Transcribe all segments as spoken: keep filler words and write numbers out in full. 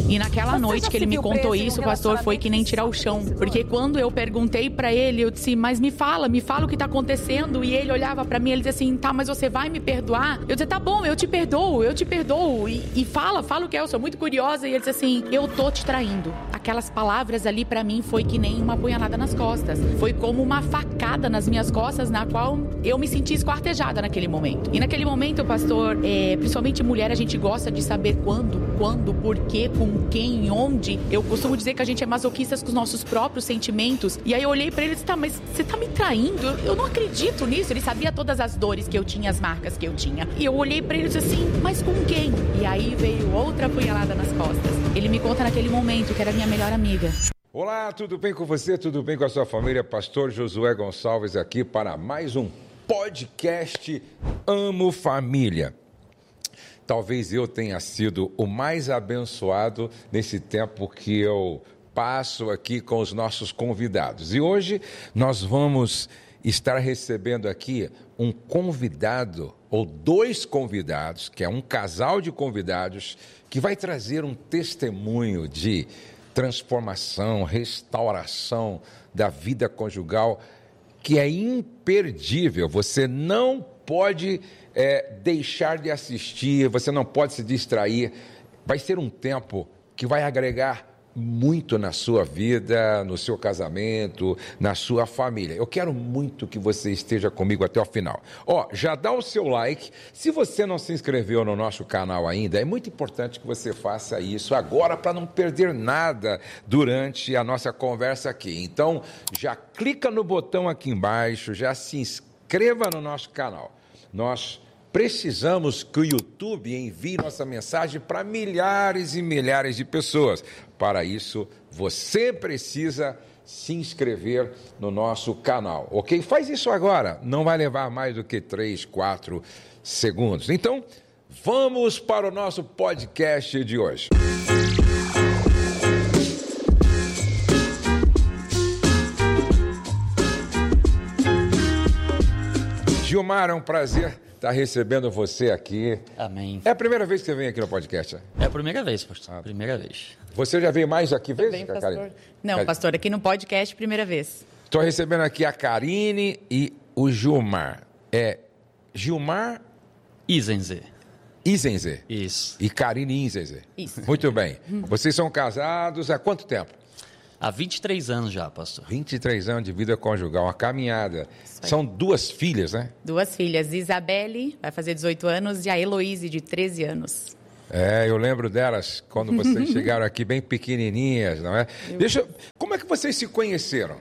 E naquela noite que ele me contou isso, pastor, foi que nem tirar o chão. Porque quando eu perguntei pra ele, eu disse, mas me fala, me fala o que tá acontecendo. E ele olhava pra mim, ele dizia assim, tá, mas você vai me perdoar? Eu dizia, tá bom, eu te perdoo, eu te perdoo. E, e fala, fala o que é, eu sou muito curiosa. E ele disse assim, eu tô te traindo. Aquelas palavras ali pra mim foi que nem uma apunhalada nas costas. Foi como uma facada nas minhas costas, na qual eu me senti esquartejada naquele momento. E naquele momento, pastor, é, principalmente mulher, a gente gosta de saber quando, quando, por quê, com quem, onde. Eu costumo dizer que a gente é masoquistas com os nossos próprios sentimentos. E aí eu olhei pra ele e disse, tá, mas você tá me traindo? Eu, eu não acredito nisso. Ele sabia todas as dores que eu tinha, as marcas que eu tinha. E eu olhei pra ele e disse assim, mas com quem? E aí veio outra apunhalada nas costas. Ele me conta naquele momento que era minha melhor amiga. Olá, tudo bem com você? Tudo bem com a sua família? Pastor Josué Gonçalves aqui para mais um podcast Amo Família. Talvez eu tenha sido o mais abençoado nesse tempo que eu passo aqui com os nossos convidados. E hoje nós vamos estar recebendo aqui um convidado, ou dois convidados, que é um casal de convidados, que vai trazer um testemunho de transformação, restauração da vida conjugal, que é imperdível. Você não pode é, deixar de assistir, você não pode se distrair. Vai ser um tempo que vai agregar muito na sua vida, no seu casamento, na sua família. Eu quero muito que você esteja comigo até o final. Ó, já dá o seu like. Se você não se inscreveu no nosso canal ainda, é muito importante que você faça isso agora para não perder nada durante a nossa conversa aqui. Então, já clica no botão aqui embaixo, já se inscreva no nosso canal. Nós precisamos que o YouTube envie nossa mensagem para milhares e milhares de pessoas. Para isso, você precisa se inscrever no nosso canal, ok? Faz isso agora, não vai levar mais do que três, quatro segundos. Então, vamos para o nosso podcast de hoje. Gilmar, é um prazer estar recebendo você aqui. Amém. É a primeira vez que você vem aqui no podcast? Né? É a primeira vez, pastor. Ah. Primeira vez. Você já veio mais aqui vezes, Bem, pastor. Karine? Não, pastor, aqui no podcast, primeira vez. Estou recebendo aqui a Karine e o Gilmar. É Gilmar Izenze. Izenze. Isso. E Karine Izenze. Isso. Muito bem. Vocês são casados há quanto tempo? Há vinte e três anos já, pastor. vinte e três anos de vida conjugal, uma caminhada. São duas filhas, né? Duas filhas, Isabelle, vai fazer dezoito anos, e a Heloíse, de treze anos. É, eu lembro delas quando vocês chegaram aqui bem pequenininhas, não é? Eu... Deixa, como é que vocês se conheceram?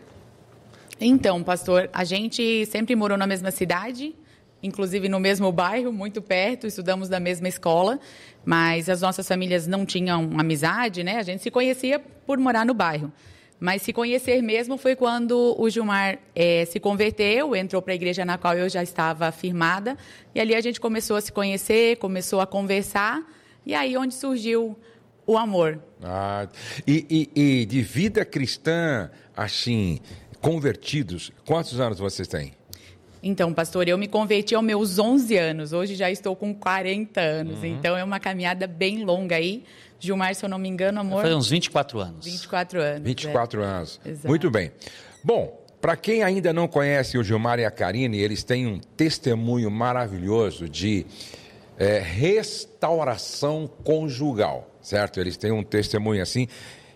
Então, pastor, a gente sempre morou na mesma cidade, inclusive no mesmo bairro, muito perto, estudamos na mesma escola, mas as nossas famílias não tinham amizade, né? A gente se conhecia por morar no bairro. Mas se conhecer mesmo foi quando o Gilmar é, se converteu, entrou para a igreja na qual eu já estava firmada, e ali a gente começou a se conhecer, começou a conversar, e aí onde surgiu o amor. Ah, e, e, e de vida cristã, assim, convertidos, quantos anos vocês têm? Então, pastor, eu me converti aos meus onze anos, hoje já estou com quarenta anos, uhum. Então é uma caminhada bem longa aí. Gilmar, se eu não me engano, amor... Foi uns vinte e quatro anos. vinte e quatro anos. vinte e quatro é. anos. Exato. Muito bem. Bom, para quem ainda não conhece o Gilmar e a Karine, eles têm um testemunho maravilhoso de é, restauração conjugal, certo? Eles têm um testemunho assim,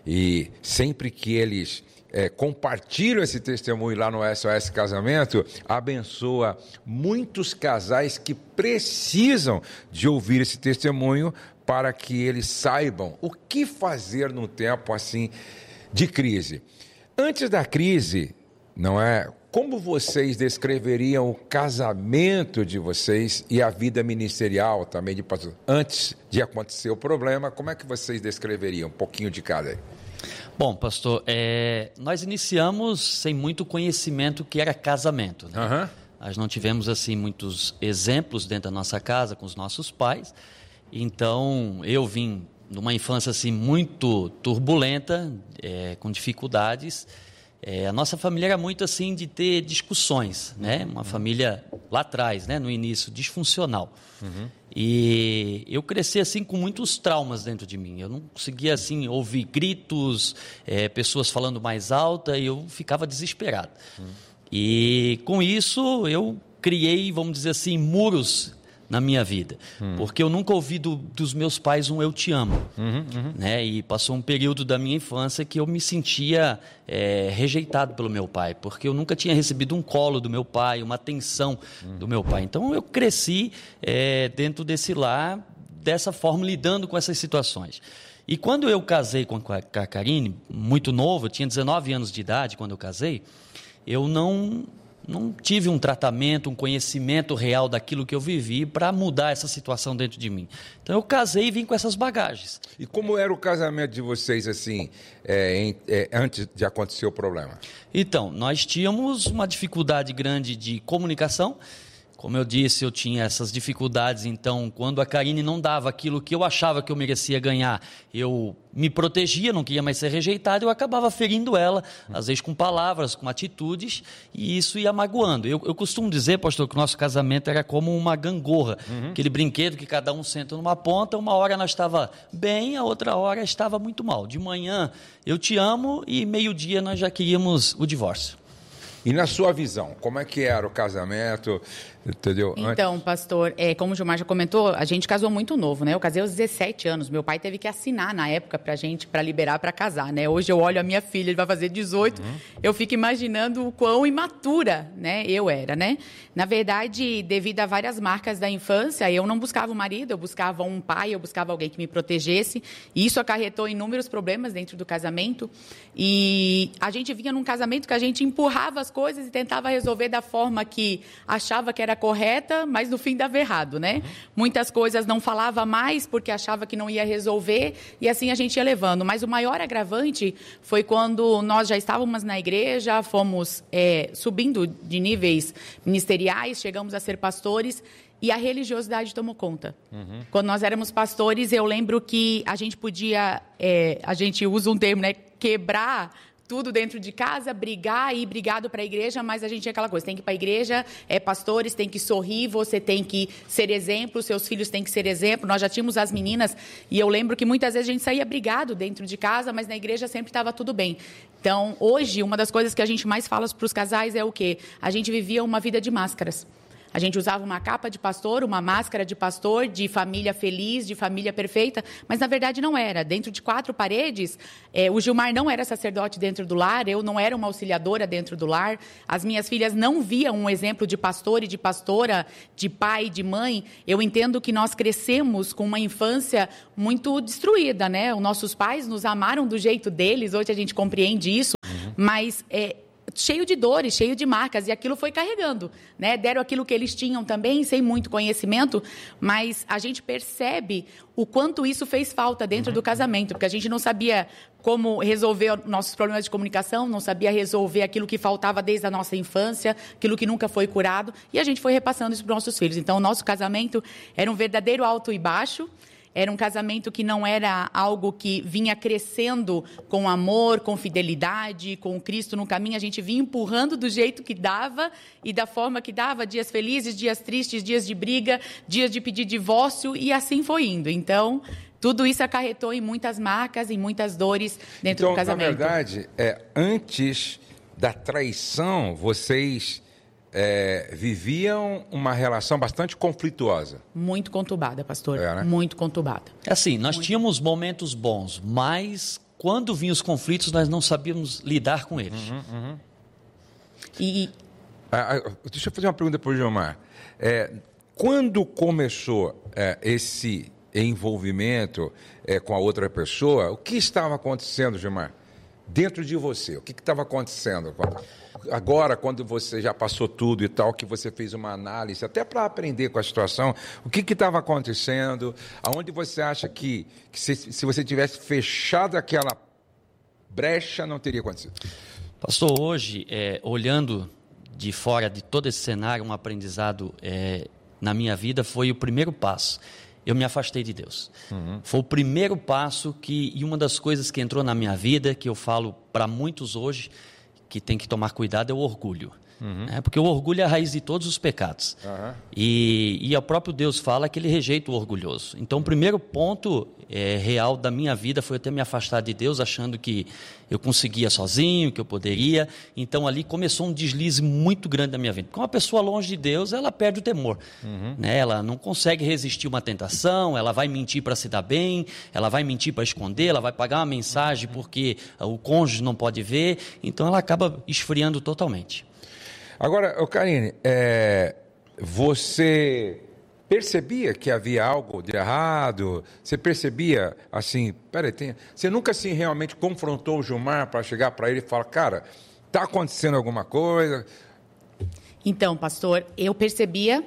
e sempre que eles é, compartilham esse testemunho lá no S O S Casamento, abençoa muitos casais que precisam de ouvir esse testemunho para que eles saibam o que fazer num tempo assim de crise. Antes da crise, não é? Como vocês descreveriam o casamento de vocês e a vida ministerial também de pastor? Antes de acontecer o problema, como é que vocês descreveriam? Um pouquinho de cada aí. Bom, pastor, é, nós iniciamos sem muito conhecimento que era casamento, né? Uhum. Nós não tivemos assim muitos exemplos dentro da nossa casa com os nossos pais. Então, eu vim numa infância assim muito turbulenta, é, com dificuldades, É, a nossa família era muito assim de ter discussões, né? Uma família lá atrás, né? No início, disfuncional. Uhum. E eu cresci assim com muitos traumas dentro de mim. Eu não conseguia assim ouvir gritos, é, pessoas falando mais alta, e eu ficava desesperado. Uhum. E com isso eu criei, vamos dizer assim, muros na minha vida, hum. porque eu nunca ouvi do, dos meus pais um eu te amo, uhum, uhum. né? E passou um período da minha infância que eu me sentia é, rejeitado pelo meu pai, porque eu nunca tinha recebido um colo do meu pai, uma atenção hum. do meu pai. Então eu cresci é, dentro desse lar, dessa forma, lidando com essas situações. E quando eu casei com a Karine, muito novo, eu tinha dezenove anos de idade quando eu casei, eu não... não tive um tratamento, um conhecimento real daquilo que eu vivi para mudar essa situação dentro de mim. Então, eu casei e vim com essas bagagens. E como era o casamento de vocês, assim, é, em, é, antes de acontecer o problema? Então, nós tínhamos uma dificuldade grande de comunicação. Como eu disse, eu tinha essas dificuldades, então, quando a Karine não dava aquilo que eu achava que eu merecia ganhar, eu me protegia, não queria mais ser rejeitado, eu acabava ferindo ela, às vezes com palavras, com atitudes, e isso ia magoando. Eu, eu costumo dizer, pastor, que o nosso casamento era como uma gangorra, uhum. aquele brinquedo que cada um senta numa ponta, uma hora nós estava bem, a outra hora estava muito mal. De manhã, eu te amo, e meio-dia nós já queríamos o divórcio. E na sua visão, como é que era o casamento, entendeu? Então, pastor, é, como o Gilmar já comentou, a gente casou muito novo, né? Eu casei aos dezessete anos, meu pai teve que assinar na época pra gente, pra liberar pra casar, né? Hoje eu olho a minha filha, ele vai fazer dezoito, uhum. eu fico imaginando o quão imatura, né, eu era, né? Na verdade, devido a várias marcas da infância, eu não buscava um marido, eu buscava um pai, eu buscava alguém que me protegesse, e isso acarretou inúmeros problemas dentro do casamento, e a gente vinha num casamento que a gente empurrava as coisas e tentava resolver da forma que achava que era correta, mas no fim dava errado, né? Uhum. Muitas coisas não falava mais porque achava que não ia resolver e assim a gente ia levando. Mas o maior agravante foi quando nós já estávamos na igreja, fomos é, subindo de níveis ministeriais, chegamos a ser pastores e a religiosidade tomou conta. Uhum. Quando nós éramos pastores, eu lembro que a gente podia, é, a gente usa um termo, né? Quebrar tudo dentro de casa, brigar e ir brigado para a igreja, mas a gente tinha aquela coisa, tem que ir para a igreja, é pastores, tem que sorrir, você tem que ser exemplo, seus filhos têm que ser exemplo. Nós já tínhamos as meninas e eu lembro que muitas vezes a gente saía brigado dentro de casa, mas na igreja sempre estava tudo bem. Então, hoje, uma das coisas que a gente mais fala para os casais é o quê? A gente vivia uma vida de máscaras. A gente usava uma capa de pastor, uma máscara de pastor, de família feliz, de família perfeita, mas na verdade não era. Dentro de quatro paredes, é, o Gilmar não era sacerdote dentro do lar, eu não era uma auxiliadora dentro do lar, as minhas filhas não viam um exemplo de pastor e de pastora, de pai e de mãe. Eu entendo que nós crescemos com uma infância muito destruída, né? Os nossos pais nos amaram do jeito deles, hoje a gente compreende isso, uhum. mas... É, cheio de dores, cheio de marcas, e aquilo foi carregando, né? Deram aquilo que eles tinham também, sem muito conhecimento, mas a gente percebe o quanto isso fez falta dentro uhum. do casamento, porque a gente não sabia como resolver nossos problemas de comunicação, não sabia resolver aquilo que faltava desde a nossa infância, aquilo que nunca foi curado, e a gente foi repassando isso para os nossos filhos. Então, o nosso casamento era um verdadeiro alto e baixo. Era um casamento que não era algo que vinha crescendo com amor, com fidelidade, com Cristo no caminho. A gente vinha empurrando do jeito que dava e da forma que dava, dias felizes, dias tristes, dias de briga, dias de pedir divórcio, e assim foi indo. Então, tudo isso acarretou em muitas marcas, em muitas dores dentro então, do casamento. Na verdade, é, antes da traição, vocês... É, viviam uma relação bastante conflituosa. Muito conturbada, pastor. É, né? Muito conturbada. Assim, nós Muito. tínhamos momentos bons, mas quando vinham os conflitos, nós não sabíamos lidar com eles. Uhum, uhum. E... Ah, deixa eu fazer uma pergunta para o Gilmar. É, quando começou é, esse envolvimento é, com a outra pessoa, o que estava acontecendo, Gilmar? Dentro de você, o que estava acontecendo? Agora, quando você já passou tudo e tal, que você fez uma análise, até para aprender com a situação, o que estava acontecendo? Aonde você acha que, que se, se você tivesse fechado aquela brecha, não teria acontecido? Pastor, hoje, é, olhando de fora de todo esse cenário, um aprendizado é, na minha vida foi o primeiro passo. Eu me afastei de Deus. Uhum. Foi o primeiro passo que, e uma das coisas que entrou na minha vida, que eu falo para muitos hoje, que tem que tomar cuidado é o orgulho. Uhum. É, porque o orgulho é a raiz de todos os pecados. Uhum. E, e o próprio Deus fala que ele rejeita o orgulhoso. Então, o primeiro ponto é, real da minha vida foi eu ter me afastado de Deus, achando que eu conseguia sozinho, que eu poderia. Então, ali começou um deslize muito grande da minha vida. Porque uma pessoa longe de Deus, ela perde o temor. Uhum. Né? Ela não consegue resistir uma tentação, ela vai mentir para se dar bem, ela vai mentir para esconder, ela vai pagar uma mensagem porque o cônjuge não pode ver. Então, ela acaba esfriando totalmente. Agora, Karine, é, você percebia que havia algo de errado? Você percebia, assim, peraí, tem... você nunca assim realmente confrontou o Gilmar para chegar para ele e falar, cara, está acontecendo alguma coisa? Então, pastor, eu percebia,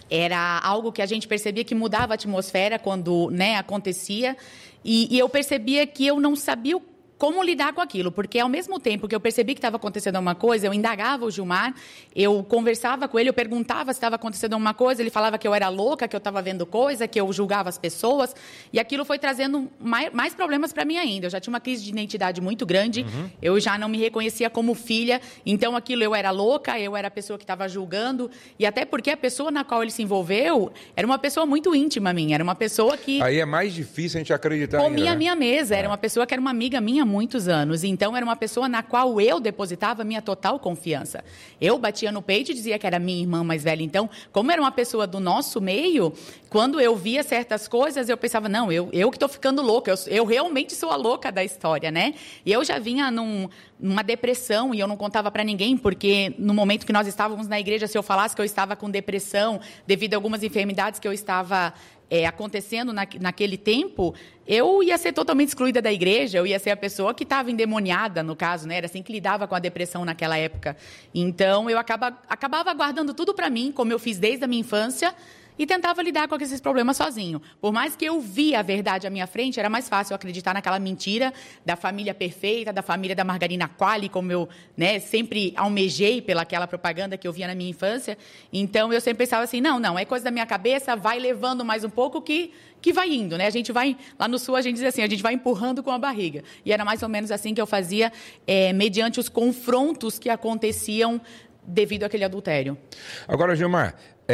era algo que a gente percebia que mudava a atmosfera quando, né, acontecia, e, e eu percebia que eu não sabia o como lidar com aquilo, porque ao mesmo tempo que eu percebi que estava acontecendo alguma coisa, eu indagava o Gilmar, eu conversava com ele, eu perguntava se estava acontecendo alguma coisa, ele falava que eu era louca, que eu estava vendo coisa, que eu julgava as pessoas, e aquilo foi trazendo mais, mais problemas para mim ainda. Eu já tinha uma crise de identidade muito grande, uhum. eu já não me reconhecia como filha, então aquilo eu era louca, eu era a pessoa que estava julgando, e até porque a pessoa na qual ele se envolveu era uma pessoa muito íntima minha, era uma pessoa que... Aí é mais difícil a gente acreditar comia ainda, a minha mesa, era uma pessoa que era uma amiga minha há muitos anos. Então, era uma pessoa na qual eu depositava minha total confiança. Eu batia no peito e dizia que era minha irmã mais velha. Então, como era uma pessoa do nosso meio, quando eu via certas coisas, eu pensava, não, eu, eu que estou ficando louca, eu, eu realmente sou a louca da história, né? E eu já vinha num, numa depressão e eu não contava para ninguém, porque no momento que nós estávamos na igreja, se eu falasse que eu estava com depressão devido a algumas enfermidades que eu estava... É, acontecendo na, naquele tempo, eu ia ser totalmente excluída da igreja, eu ia ser a pessoa que estava endemoniada, no caso, né? Era assim que lidava com a depressão naquela época. Então, eu acaba, acabava guardando tudo para mim, como eu fiz desde a minha infância, e tentava lidar com esses problemas sozinho. Por mais que eu via a verdade à minha frente, era mais fácil acreditar naquela mentira da família perfeita, da família da margarina Quali, como eu, né, sempre almejei pelaquela propaganda que eu via na minha infância. Então, eu sempre pensava assim, não, não, é coisa da minha cabeça, vai levando mais um pouco que, que vai indo, né? A gente vai, lá no Sul, a gente diz assim, a gente vai empurrando com a barriga. E era mais ou menos assim que eu fazia, é, mediante os confrontos que aconteciam devido àquele adultério. Agora, Gilmar,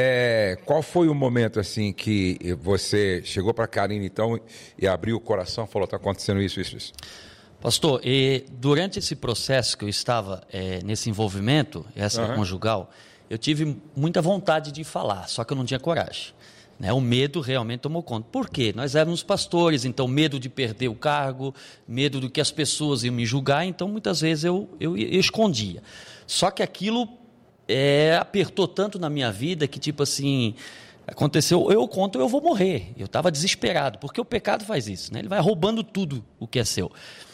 é, qual foi o momento assim que você chegou para a Karine então e abriu o coração e falou, está acontecendo isso, isso, isso? Pastor, e durante esse processo que eu estava é, nesse envolvimento, essa uhum. conjugal, eu tive muita vontade de falar, só que eu não tinha coragem. Né? O medo realmente tomou conta. Por quê? Nós éramos pastores, então medo de perder o cargo, medo do que as pessoas iam me julgar, então muitas vezes eu, eu, eu escondia. Só que aquilo é, apertou tanto na minha vida que, tipo assim, aconteceu, eu conto, eu vou morrer. Eu estava desesperado, porque o pecado faz isso, né? Ele vai roubando tudo o que é seu.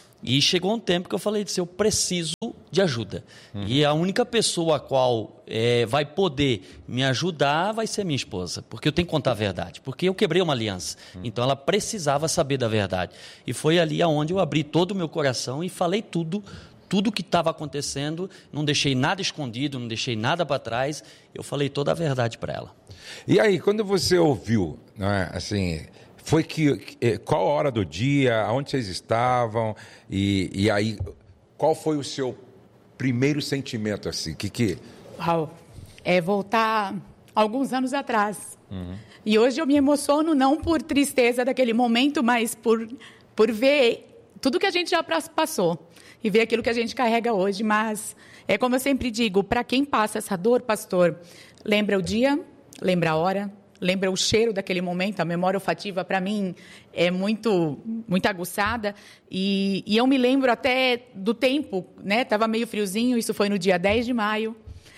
E chegou um tempo que eu falei disso, eu preciso de ajuda. Uhum. E a única pessoa a qual é, vai poder me ajudar vai ser minha esposa, porque eu tenho que contar a verdade, porque eu quebrei uma aliança. Uhum. Então ela precisava saber da verdade. E foi ali onde eu abri todo o meu coração e falei tudo, tudo o que estava acontecendo, não deixei nada escondido, não deixei nada para trás, eu falei toda a verdade para ela. E aí, quando você ouviu, né, assim... Foi que, qual a hora do dia, onde vocês estavam, e, e aí, qual foi o seu primeiro sentimento, assim, que que... Uau, é voltar alguns anos atrás. Uhum. E hoje eu me emociono não por tristeza daquele momento, mas por, por ver tudo que a gente já passou e ver aquilo que a gente carrega hoje. Mas é como eu sempre digo, para quem passa essa dor, pastor, lembra o dia, lembra a hora, lembra o cheiro daquele momento, a memória olfativa, para mim, é muito, muito aguçada. E, e eu me lembro até do tempo, né? Estava meio friozinho, isso foi no dia dez de maio.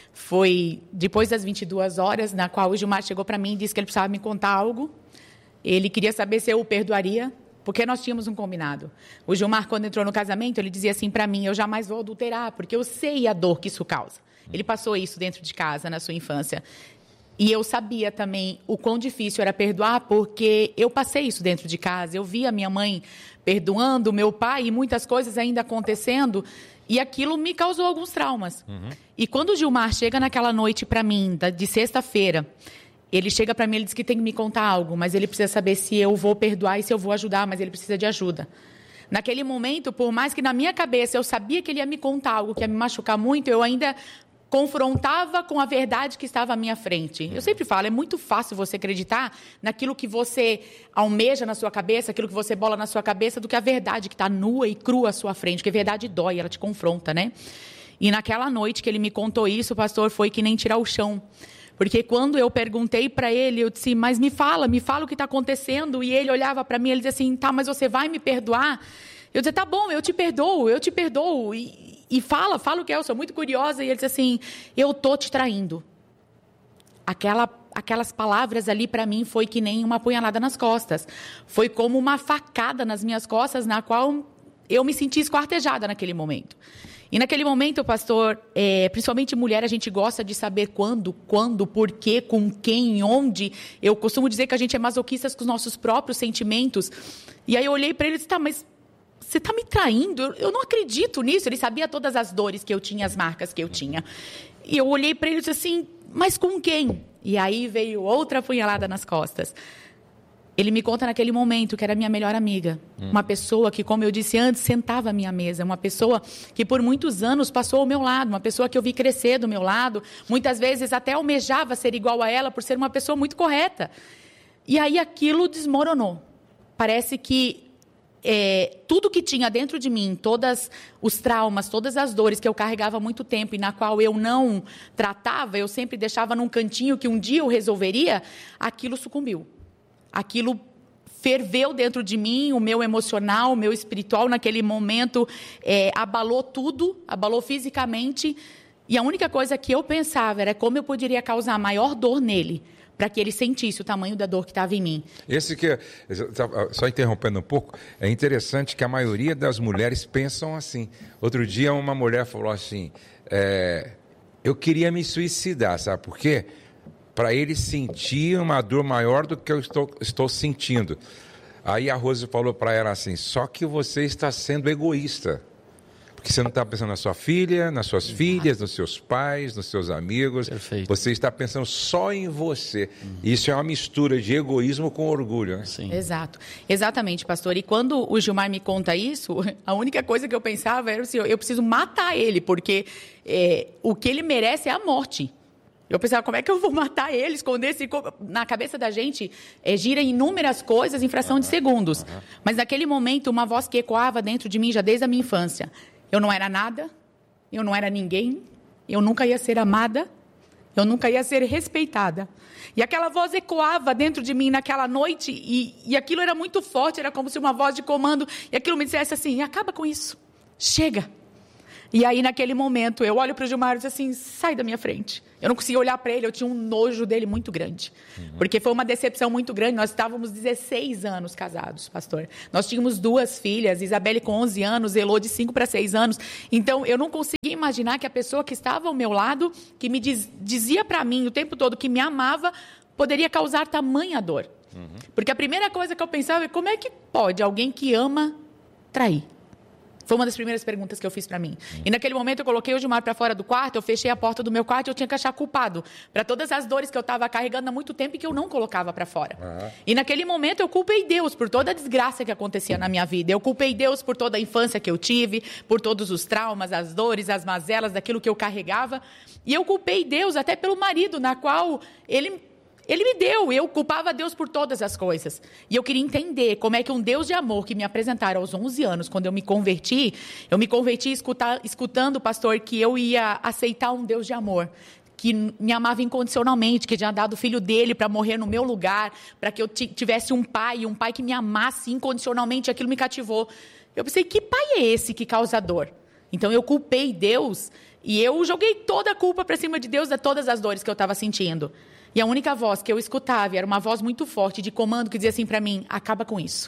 Foi depois das vinte e duas horas, na qual o Gilmar chegou para mim e disse que ele precisava me contar algo. Ele queria saber se eu o perdoaria, porque nós tínhamos um combinado. O Gilmar, quando entrou no casamento, ele dizia assim para mim, eu jamais vou adulterar, porque eu sei a dor que isso causa. Ele passou isso dentro de casa, na sua infância. E eu sabia também o quão difícil era perdoar, porque eu passei isso dentro de casa. Eu via minha mãe perdoando, meu pai, e muitas coisas ainda acontecendo, e aquilo me causou alguns traumas. Uhum. E quando o Gilmar chega naquela noite para mim, de sexta-feira, ele chega para mim, ele diz que tem que me contar algo, mas ele precisa saber se eu vou perdoar e se eu vou ajudar, mas ele precisa de ajuda. Naquele momento, por mais que na minha cabeça eu sabia que ele ia me contar algo que ia me machucar muito, eu ainda confrontava com a verdade que estava à minha frente. Eu sempre falo, é muito fácil você acreditar naquilo que você almeja na sua cabeça, aquilo que você bola na sua cabeça, do que a verdade que está nua e crua à sua frente, porque a verdade dói, ela te confronta, né? E naquela noite que ele me contou isso, pastor, foi que nem tirar o chão. Porque quando eu perguntei para ele, eu disse, mas me fala, me fala o que está acontecendo. E ele olhava para mim, ele dizia assim, tá, mas você vai me perdoar? Eu dizia, tá bom, eu te perdoo, eu te perdoo. E, e fala, fala o que é, eu sou muito curiosa. E ele disse assim, eu tô te traindo. Aquela, aquelas palavras ali para mim foi que nem uma apunhalada nas costas. Foi como uma facada nas minhas costas, na qual eu me senti esquartejada naquele momento. E naquele momento, pastor, é, principalmente mulher, a gente gosta de saber quando, quando, por quê, com quem, onde. Eu costumo dizer que a gente é masoquistas com os nossos próprios sentimentos. E aí eu olhei para ele e disse, tá, mas você está me traindo? Eu, eu não acredito nisso. Ele sabia todas as dores que eu tinha, as marcas que eu tinha. E eu olhei para ele e disse assim, mas com quem? E aí veio outra apunhalada nas costas. Ele me conta naquele momento que era minha melhor amiga. Hum. Uma pessoa que, como eu disse antes, sentava à minha mesa. Uma pessoa que por muitos anos passou ao meu lado. Uma pessoa que eu vi crescer do meu lado. Muitas vezes até almejava ser igual a ela por ser uma pessoa muito correta. E aí aquilo desmoronou. Parece que é, tudo que tinha dentro de mim, todos os traumas, todas as dores que eu carregava há muito tempo e na qual eu não tratava, eu sempre deixava num cantinho que um dia eu resolveria, aquilo sucumbiu. Aquilo ferveu dentro de mim, o meu emocional, o meu espiritual, naquele momento, é, abalou tudo, abalou fisicamente. E a única coisa que eu pensava era como eu poderia causar maior dor nele, para que ele sentisse o tamanho da dor que estava em mim. Esse que, só interrompendo um pouco, é interessante que a maioria das mulheres pensam assim. Outro dia uma mulher falou assim, é, eu queria me suicidar, sabe por quê? Para ele sentir uma dor maior do que eu estou, estou sentindo. Aí a Rose falou para ela assim, só que você está sendo egoísta. Porque você não está pensando na sua filha, nas suas Exato. filhas, nos seus pais, nos seus amigos. Perfeito. Você está pensando só em você. Uhum. Isso é uma mistura de egoísmo com orgulho, né? Sim. Exato. Exatamente, pastor. E quando o Gilmar me conta isso, a única coisa que eu pensava era assim, eu preciso matar ele, porque é, o que ele merece é a morte. Eu pensava, como é que eu vou matar ele, esconder esse corpo? Na cabeça da gente, é, gira inúmeras coisas em fração uhum. de segundos. Uhum. Mas naquele momento, uma voz que ecoava dentro de mim já desde a minha infância. Eu não era nada, eu não era ninguém, eu nunca ia ser amada, eu nunca ia ser respeitada. E aquela voz ecoava dentro de mim naquela noite, e, e aquilo era muito forte, era como se uma voz de comando, e aquilo me dissesse assim, acaba com isso, chega. E aí, naquele momento, eu olho para o Gilmar e digo assim, sai da minha frente. Eu não conseguia olhar para ele, eu tinha um nojo dele muito grande. Uhum. Porque foi uma decepção muito grande. Nós estávamos dezesseis anos casados, pastor. Nós tínhamos duas filhas, Isabelle com onze anos, Elô de cinco para seis anos. Então, eu não conseguia imaginar que a pessoa que estava ao meu lado, que me diz, dizia para mim o tempo todo que me amava, poderia causar tamanha dor. Uhum. Porque a primeira coisa que eu pensava é como é que pode alguém que ama trair? Foi uma das primeiras perguntas que eu fiz para mim. E naquele momento eu coloquei o Gilmar para fora do quarto, eu fechei a porta do meu quarto e eu tinha que achar culpado para todas as dores que eu estava carregando há muito tempo e que eu não colocava para fora. Uhum. E naquele momento eu culpei Deus por toda a desgraça que acontecia na minha vida. Eu culpei Deus por toda a infância que eu tive, por todos os traumas, as dores, as mazelas, daquilo que eu carregava. E eu culpei Deus até pelo marido, na qual ele... Ele me deu, eu culpava Deus por todas as coisas. E eu queria entender como é que um Deus de amor que me apresentaram aos onze anos, quando eu me converti, eu me converti escutar, escutando, pastor, que eu ia aceitar um Deus de amor, que me amava incondicionalmente, que tinha dado o filho dele para morrer no meu lugar, para que eu tivesse um pai, um pai que me amasse incondicionalmente, aquilo me cativou. Eu pensei, que pai é esse que causa dor? Então eu culpei Deus e eu joguei toda a culpa para cima de Deus de todas as dores que eu estava sentindo. E a única voz que eu escutava era uma voz muito forte de comando que dizia assim para mim, acaba com isso.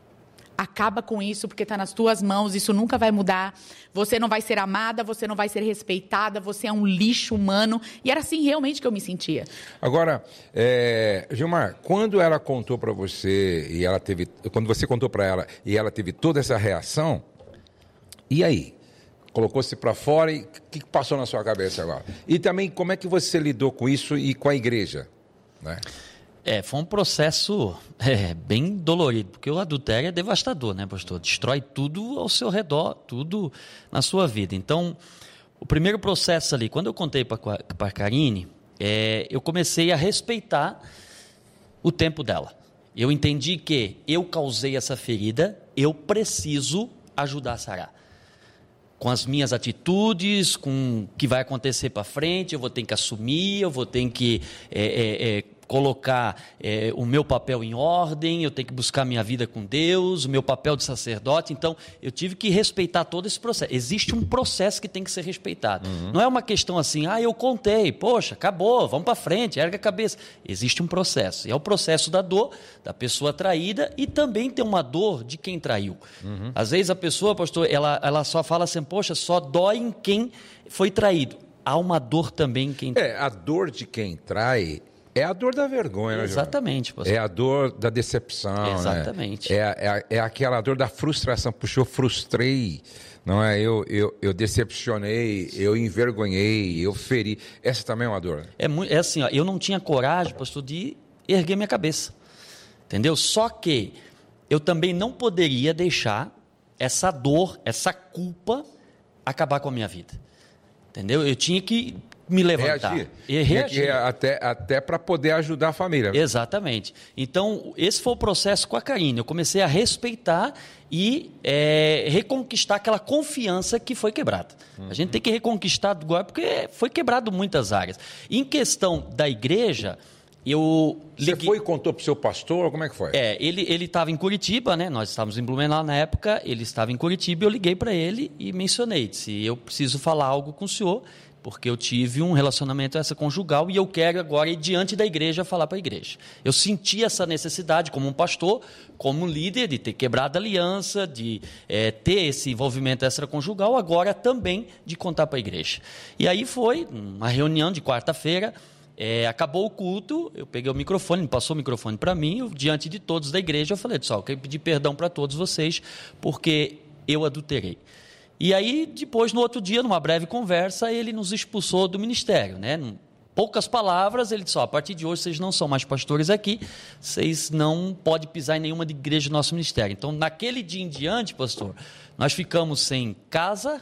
Acaba com isso porque está nas tuas mãos, isso nunca vai mudar. Você não vai ser amada, você não vai ser respeitada, você é um lixo humano. E era assim realmente que eu me sentia. Agora, é, Gilmar, quando ela contou para você, e ela teve, quando você contou para ela e ela teve toda essa reação, e aí? Colocou-se para fora e o que passou na sua cabeça agora? E também como é que você lidou com isso e com a igreja? Né? É, foi um processo é, bem dolorido, porque o adultério é devastador, né, pastor? Destrói tudo ao seu redor, tudo na sua vida. Então, o primeiro processo ali, quando eu contei para a Karine, é, eu comecei a respeitar o tempo dela. Eu entendi que eu causei essa ferida, eu preciso ajudar a sarar. Com as minhas atitudes, com o que vai acontecer para frente, eu vou ter que assumir, eu vou ter que é, é, é, colocar é, o meu papel em ordem, eu tenho que buscar minha vida com Deus, o meu papel de sacerdote. Então, eu tive que respeitar todo esse processo. Existe um processo que tem que ser respeitado. Uhum. Não é uma questão assim, ah, eu contei, poxa, acabou, vamos para frente, erga a cabeça. Existe um processo. E é o processo da dor da pessoa traída e também tem uma dor de quem traiu. Uhum. Às vezes a pessoa, pastor, ela, ela só fala assim, poxa, só dói em quem foi traído. Há uma dor também em quem trai. É, a dor de quem trai é a dor da vergonha, né, exatamente, pastor. É a dor da decepção. Exatamente. Né? É, é, é aquela dor da frustração. Puxa, eu frustrei, não é? Eu, eu, eu decepcionei, eu envergonhei, eu feri. Essa também é uma dor. É, é assim, ó, eu não tinha coragem, pastor, de erguer minha cabeça. Entendeu? Só que eu também não poderia deixar essa dor, essa culpa acabar com a minha vida. Entendeu? Eu tinha que me levantar. Reagir. E reagir. Até, até para poder ajudar a família. Exatamente. Então, esse foi o processo com a Karine. Eu comecei a respeitar e é, reconquistar aquela confiança que foi quebrada. Uhum. A gente tem que reconquistar agora porque foi quebrado muitas áreas. Em questão da igreja, eu... Você liguei... foi e contou para o seu pastor? Como é que foi? É, ele estava em Curitiba, né? Nós estávamos em Blumenau na época, ele estava em Curitiba e eu liguei para ele e mencionei, disse, eu preciso falar algo com o senhor, porque eu tive um relacionamento essa conjugal e eu quero agora ir diante da igreja falar para a igreja. Eu senti essa necessidade como um pastor, como um líder, de ter quebrado a aliança, de é, ter esse envolvimento extraconjugal, agora também de contar para a igreja. E aí foi uma reunião de quarta-feira, é, acabou o culto, eu peguei o microfone, ele passou o microfone para mim, eu, diante de todos da igreja, eu falei, pessoal, eu quero pedir perdão para todos vocês, porque eu adulterei. E aí, depois, no outro dia, numa breve conversa, ele nos expulsou do ministério, né? Em poucas palavras, ele disse, ó, a partir de hoje vocês não são mais pastores aqui, vocês não podem pisar em nenhuma igreja do nosso ministério. Então, naquele dia em diante, pastor, nós ficamos sem casa,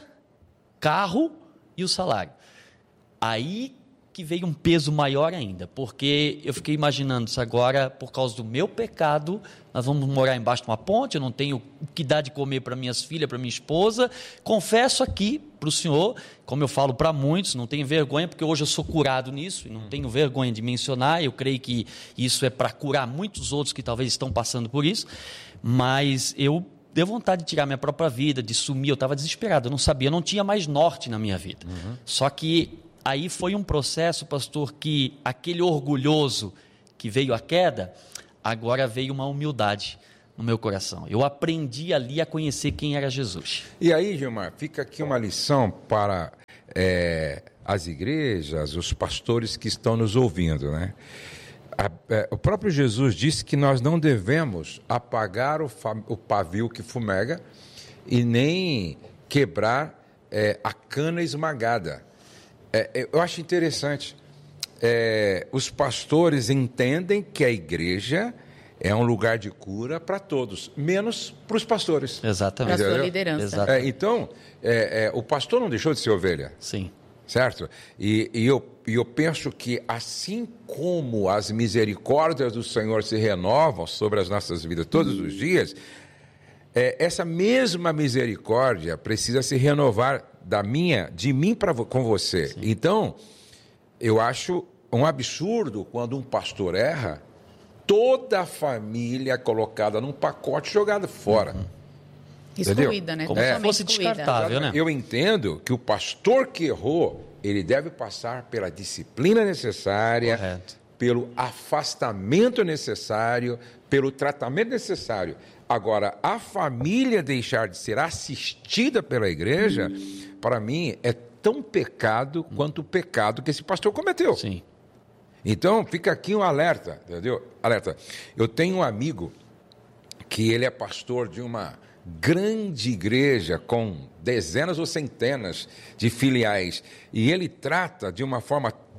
carro e o salário. Aí que veio um peso maior ainda, porque eu fiquei imaginando se agora, por causa do meu pecado, nós vamos morar embaixo de uma ponte, eu não tenho o que dar de comer para minhas filhas, para minha esposa. Confesso aqui para o senhor, como eu falo para muitos, não tenho vergonha, porque hoje eu sou curado nisso, e não tenho vergonha de mencionar, eu creio que isso é para curar muitos outros que talvez estão passando por isso, mas eu deu vontade de tirar minha própria vida, de sumir, eu estava desesperado, eu não sabia, eu não tinha mais norte na minha vida. Uhum. Só que aí foi um processo, pastor, que aquele orgulhoso que veio a queda, agora veio uma humildade no meu coração. Eu aprendi ali a conhecer quem era Jesus. E aí, Gilmar, fica aqui uma lição para é, as igrejas, os pastores que estão nos ouvindo, né? A, é, o próprio Jesus disse que nós não devemos apagar o, fa, o pavio que fumega e nem quebrar é, a cana esmagada. É, eu acho interessante, é, os pastores entendem que a igreja é um lugar de cura para todos, menos para os pastores. Exatamente. Para a sua liderança. Exatamente. É, então, é, é, o pastor não deixou de ser ovelha. Sim. Certo? E, e eu, e eu penso que assim como as misericórdias do Senhor se renovam sobre as nossas vidas todos os dias, é, essa mesma misericórdia precisa se renovar da minha, de mim para com você. Sim. Então, eu acho um absurdo quando um pastor erra, toda a família é colocada num pacote jogada fora. Uhum. Excluída, né? Como é. se fosse descartável, né? Eu entendo que o pastor que errou, ele deve passar pela disciplina necessária, correto, pelo afastamento necessário, pelo tratamento necessário. Agora, a família deixar de ser assistida pela igreja, hum. para mim, é tão pecado quanto o pecado que esse pastor cometeu. Sim. Então, fica aqui um alerta, entendeu? Alerta. Eu tenho um amigo que ele é pastor de uma grande igreja com dezenas ou centenas de filiais, e ele trata de uma forma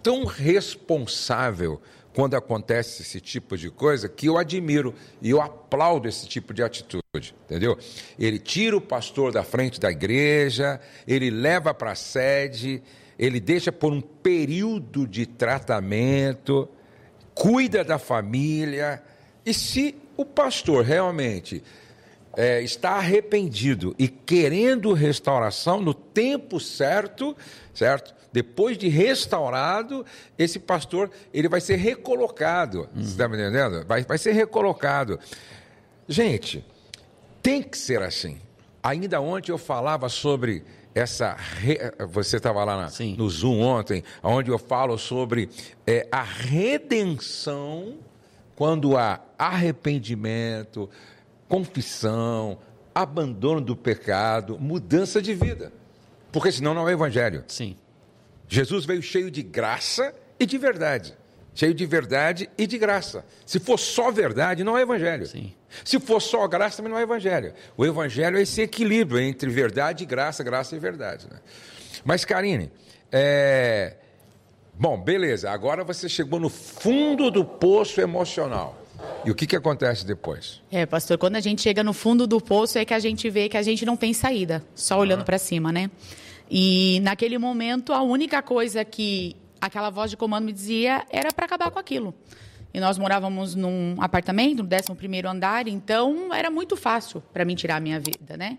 tão responsável quando acontece esse tipo de coisa, que eu admiro e eu aplaudo esse tipo de atitude, entendeu? Ele tira o pastor da frente da igreja, ele leva para a sede, ele deixa por um período de tratamento, cuida da família, e se o pastor realmente é, está arrependido e querendo restauração no tempo certo, certo? Depois de restaurado, esse pastor ele vai ser recolocado. Uhum. Você está me entendendo? Vai, vai ser recolocado. Gente, tem que ser assim. Ainda ontem eu falava sobre essa... Re... Você estava lá na, no Zoom ontem, onde eu falo sobre é, a redenção quando há arrependimento, confissão, abandono do pecado, mudança de vida. Porque senão não é evangelho. Sim. Jesus veio cheio de graça e de verdade. Cheio de verdade e de graça. Se for só verdade, não é evangelho. Sim. Se for só graça, também não é evangelho. O evangelho é esse equilíbrio entre verdade e graça, graça e verdade. Né? Mas, Karine, é... bom, beleza. Agora você chegou no fundo do poço emocional. E o que, que acontece depois? É, pastor, quando a gente chega no fundo do poço é que a gente vê que a gente não tem saída, só olhando ah. para cima, né? E naquele momento, a única coisa que aquela voz de comando me dizia era para acabar com aquilo. E nós morávamos num apartamento, no décimo primeiro andar, então era muito fácil para mim tirar a minha vida, né?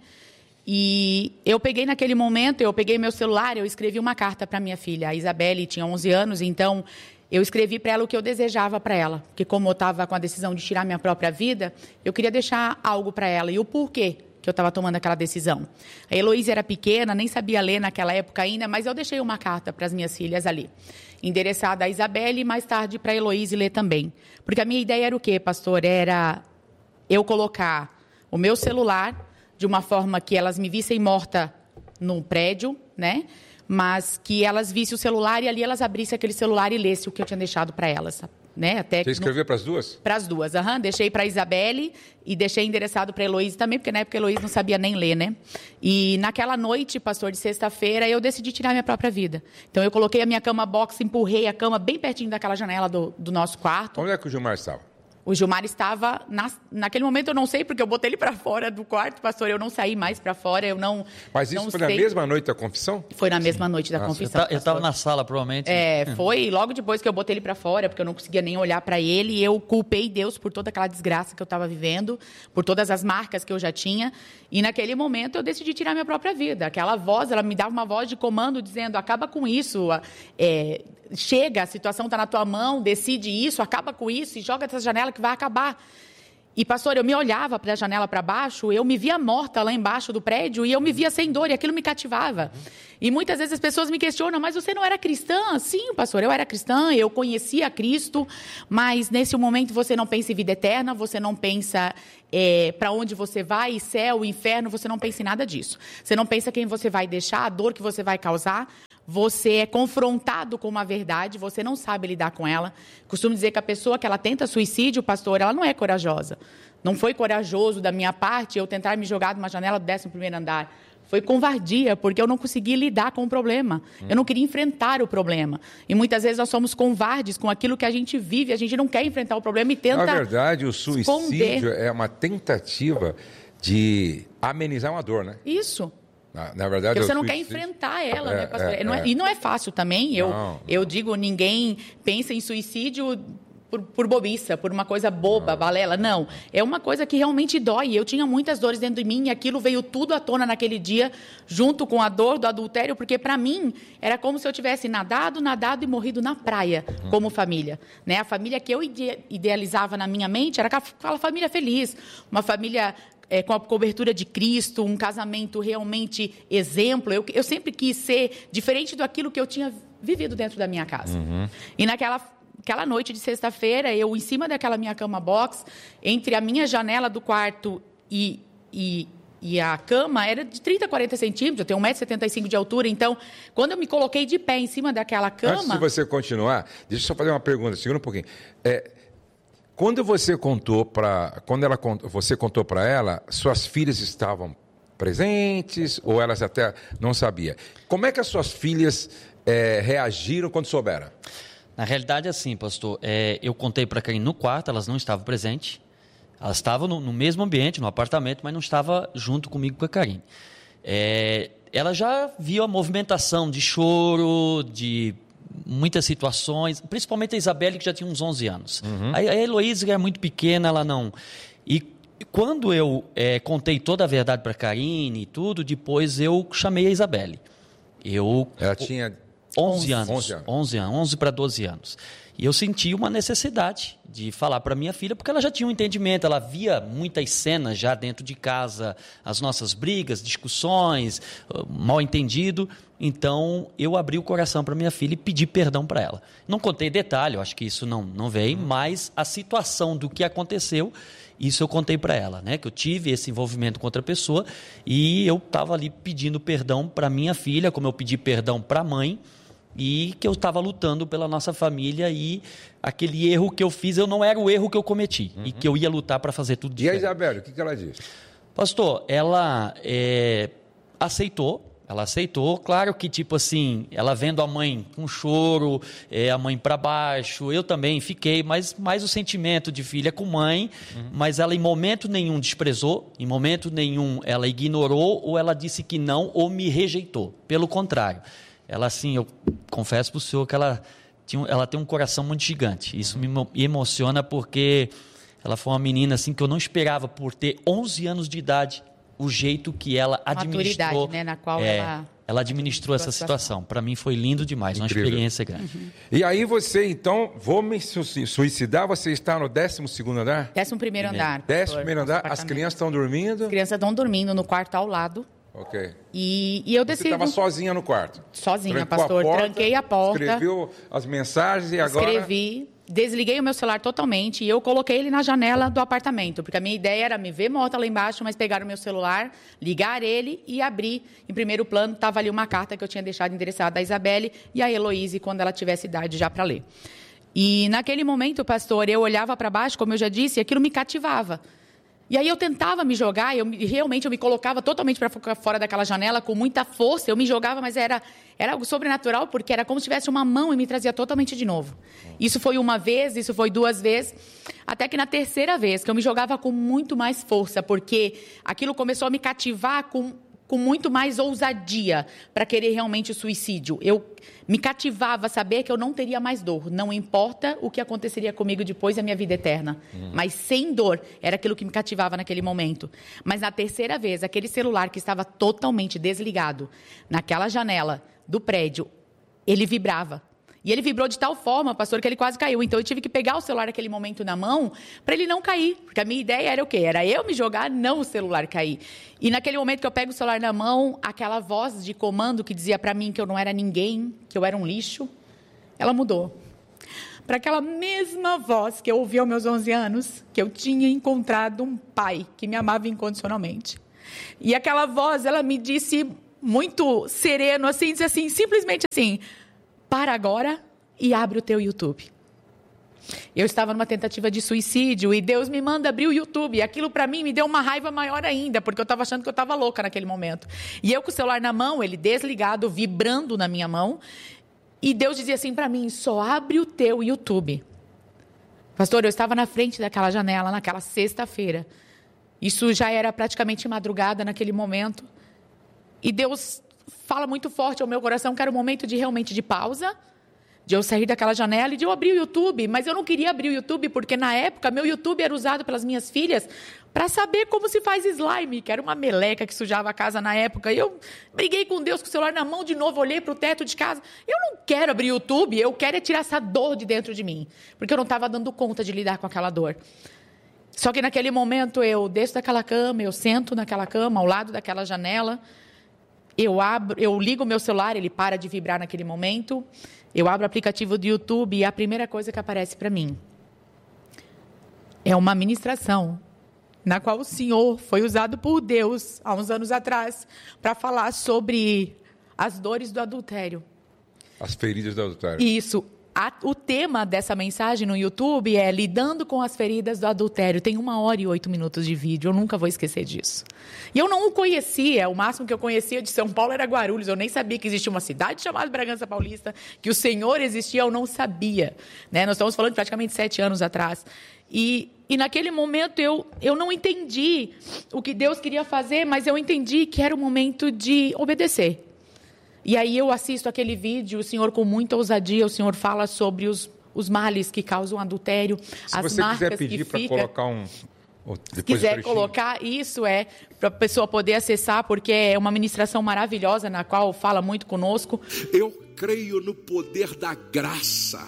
E eu peguei naquele momento, eu peguei meu celular, eu escrevi uma carta para minha filha. A Isabelle tinha onze anos, então eu escrevi para ela o que eu desejava para ela. Porque como eu estava com a decisão de tirar minha própria vida, eu queria deixar algo para ela. E o porquê que eu estava tomando aquela decisão. A Heloísa era pequena, nem sabia ler naquela época ainda, mas eu deixei uma carta para as minhas filhas ali, endereçada a Isabelle e mais tarde para a Heloísa ler também. Porque a minha ideia era o quê, pastor? Era eu colocar o meu celular de uma forma que elas me vissem morta no prédio, né? Mas que elas vissem o celular e ali elas abrissem aquele celular e lessem o que eu tinha deixado para elas. Né? Até Você escreveu no... para as duas? Para as duas, aham. Uhum. Deixei para a Isabelle e deixei endereçado para a Heloísa também, porque na época a Heloísa não sabia nem ler, né? E naquela noite, pastor, de sexta-feira, eu decidi tirar minha própria vida. Então eu coloquei a minha cama box, empurrei a cama bem pertinho daquela janela do, do nosso quarto. Onde é que o Gilmar estava? O Gilmar estava, na, naquele momento eu não sei, porque eu botei ele para fora do quarto, pastor, eu não saí mais para fora, eu não Mas isso não foi sei. na mesma noite da confissão? Foi na mesma Sim. noite da Nossa, confissão. Eu estava na sala, provavelmente. É, foi logo depois que eu botei ele para fora, porque eu não conseguia nem olhar para ele, e eu culpei Deus por toda aquela desgraça que eu estava vivendo, por todas as marcas que eu já tinha, e naquele momento eu decidi tirar minha própria vida. Aquela voz, ela me dava uma voz de comando dizendo, acaba com isso, é, chega, a situação está na tua mão, decide isso, acaba com isso e joga essa janela que vai acabar. E, pastor, eu me olhava para a janela para baixo, eu me via morta lá embaixo do prédio e eu me via sem dor e aquilo me cativava. E muitas vezes as pessoas me questionam, mas você não era cristã? Sim, pastor, eu era cristã, eu conhecia Cristo, mas nesse momento você não pensa em vida eterna, você não pensa é, para onde você vai, céu, inferno, você não pensa em nada disso. Você não pensa quem você vai deixar, a dor que você vai causar. Você é confrontado com uma verdade, você não sabe lidar com ela. Costumo dizer que a pessoa que ela tenta suicídio, pastor, ela não é corajosa. Não foi corajoso da minha parte eu tentar me jogar de uma janela do décimo primeiro andar. Foi covardia, porque eu não consegui lidar com o problema. Hum. Eu não queria enfrentar o problema. E muitas vezes nós somos covardes com aquilo que a gente vive, a gente não quer enfrentar o problema e tenta Na verdade, o suicídio esconder. É uma tentativa de amenizar uma dor, né? Isso. Na, na verdade, porque você não suicídio... quer enfrentar ela, é, né, pastor? É, não é, é. E não é fácil também. Eu, eu digo, ninguém pensa em suicídio por, por bobiça, por uma coisa boba, não. balela. Não, é uma coisa que realmente dói. Eu tinha muitas dores dentro de mim e aquilo veio tudo à tona naquele dia, junto com a dor do adultério, porque para mim era como se eu tivesse nadado, nadado e morrido na praia, uhum. como família. Né? A família que eu ide- idealizava na minha mente era aquela família feliz, uma família... É, com a cobertura de Cristo, um casamento realmente exemplo. Eu, eu sempre quis ser diferente daquilo que eu tinha vivido dentro da minha casa. Uhum. E naquela aquela noite de sexta-feira, eu, em cima daquela minha cama box, entre a minha janela do quarto e, e, e a cama, era de trinta, quarenta centímetros, eu tenho um metro e setenta e cinco de altura. Então, quando eu me coloquei de pé em cima daquela cama... Antes de você continuar, deixa eu só fazer uma pergunta, segura um pouquinho. É... Quando você contou para, quando ela você contou para ela, suas filhas estavam presentes ou elas até não sabiam? Como é que as suas filhas é, reagiram quando souberam? Na realidade, assim, pastor, é, eu contei para a Karine no quarto, elas não estavam presentes. Elas estavam no, no mesmo ambiente, no apartamento, mas não estavam junto comigo com a Karine. É, ela já viu a movimentação de choro, de muitas situações, principalmente a Isabelle, que já tinha uns onze anos. Uhum. A, a Heloísa, que é muito pequena, ela não... E quando eu é, contei toda a verdade para a Karine e tudo, depois eu chamei a Isabelle. Eu, ela tinha... onze anos. onze anos. onze anos, onze para doze anos. E eu senti uma necessidade de falar para minha filha, porque ela já tinha um entendimento, ela via muitas cenas já dentro de casa, as nossas brigas, discussões, mal entendido. Então, eu abri o coração para minha filha e pedi perdão para ela. Não contei detalhe, eu acho que isso não, não veio, uhum. mas a situação do que aconteceu, isso eu contei para ela, né? Que eu tive esse envolvimento com outra pessoa e eu estava ali pedindo perdão para minha filha, como eu pedi perdão para a mãe, e que eu estava lutando pela nossa família e aquele erro que eu fiz, eu não era o erro que eu cometi, uhum. e que eu ia lutar para fazer tudo diferente. E a Isabelle, o que, que ela disse? Pastor, ela é, aceitou, ela aceitou, claro que tipo assim, ela vendo a mãe com choro, é, a mãe para baixo, eu também fiquei, mas mais o sentimento de filha com mãe, uhum. mas ela em momento nenhum desprezou, em momento nenhum ela ignorou ou ela disse que não ou me rejeitou, pelo contrário. Ela, assim, eu confesso para o senhor que ela, tinha, ela tem um coração muito gigante. Isso me emociona porque ela foi uma menina assim, que eu não esperava, por ter onze anos de idade, o jeito que ela administrou. Maturidade, né, na qual é, ela... Ela administrou essa situação. Para mim foi lindo demais, Incrível. Uma experiência grande. Uhum. E aí você, então, vou me suicidar, você está no décimo segundo andar? Décimo primeiro andar. Décimo primeiro andar, as crianças estão dormindo? As crianças estão dormindo no quarto ao lado. Ok. E, e eu decido... Você estava sozinha no quarto? Sozinha, Trancou pastor. A porta, tranquei a porta. Escreveu as mensagens e agora... Escrevi, desliguei o meu celular totalmente e eu coloquei ele na janela do apartamento, porque a minha ideia era me ver morta lá embaixo, mas pegar o meu celular, ligar ele e abrir. Em primeiro plano, estava ali uma carta que eu tinha deixado endereçada à Isabelle e à Heloíse, quando ela tivesse idade já para ler. E naquele momento, pastor, eu olhava para baixo, como eu já disse, e aquilo me cativava. E aí eu tentava me jogar, eu realmente eu me colocava totalmente para fora daquela janela, com muita força, eu me jogava, mas era, era algo sobrenatural, porque era como se tivesse uma mão e me trazia totalmente de novo. Isso foi uma vez, isso foi duas vezes, até que na terceira vez, que eu me jogava com muito mais força, porque aquilo começou a me cativar com... com muito mais ousadia para querer realmente o suicídio. Eu me cativava a saber que eu não teria mais dor. Não importa o que aconteceria comigo depois da minha vida eterna. Uhum. Mas sem dor, era aquilo que me cativava naquele momento. Mas na terceira vez, aquele celular que estava totalmente desligado, naquela janela do prédio, ele vibrava. E ele vibrou de tal forma, pastor, que ele quase caiu. Então, eu tive que pegar o celular naquele momento na mão para ele não cair. Porque a minha ideia era o quê? Era eu me jogar, não o celular cair. E naquele momento que eu pego o celular na mão, aquela voz de comando que dizia para mim que eu não era ninguém, que eu era um lixo, ela mudou. Para aquela mesma voz que eu ouvi aos meus onze anos, que eu tinha encontrado um pai que me amava incondicionalmente. E aquela voz, ela me disse muito sereno, assim, disse assim, simplesmente assim... para agora e abre o teu YouTube. Eu estava numa tentativa de suicídio e Deus me manda abrir o YouTube. E aquilo para mim me deu uma raiva maior ainda, porque eu estava achando que eu estava louca naquele momento. E eu com o celular na mão, ele desligado, vibrando na minha mão. E Deus dizia assim para mim, só abre o teu YouTube. Pastor, eu estava na frente daquela janela naquela sexta-feira. Isso já era praticamente madrugada naquele momento. E Deus... fala muito forte ao meu coração que era o momento de realmente de pausa, de eu sair daquela janela e de eu abrir o YouTube. Mas eu não queria abrir o YouTube porque, na época, meu YouTube era usado pelas minhas filhas para saber como se faz slime, que era uma meleca que sujava a casa na época. E eu briguei com Deus com o celular na mão de novo, olhei para o teto de casa. Eu não quero abrir o YouTube, eu quero é tirar essa dor de dentro de mim, porque eu não estava dando conta de lidar com aquela dor. Só que naquele momento eu desço daquela cama, eu sento naquela cama, ao lado daquela janela. Eu, abro, eu ligo o meu celular, ele para de vibrar naquele momento. Eu abro o aplicativo do YouTube e a primeira coisa que aparece para mim é uma ministração na qual o Senhor foi usado por Deus, há uns anos atrás, para falar sobre as dores do adultério. As feridas do adultério. Isso. A, o tema dessa mensagem no YouTube é lidando com as feridas do adultério. Tem uma hora e oito minutos de vídeo, eu nunca vou esquecer disso. E eu não o conhecia, o máximo que eu conhecia de São Paulo era Guarulhos. Eu nem sabia que existia uma cidade chamada Bragança Paulista, que o Senhor existia, eu não sabia. Né? Nós estamos falando de praticamente sete anos atrás. E, e naquele momento eu, eu não entendi o que Deus queria fazer, mas eu entendi que era o momento de obedecer. E aí eu assisto aquele vídeo, o Senhor com muita ousadia, o Senhor fala sobre os, os males que causam adultério, Se as você marcas quiser pedir para colocar um... Se quiser colocar, isso é para a pessoa poder acessar, porque é uma ministração maravilhosa na qual fala muito conosco. Eu creio no poder da graça,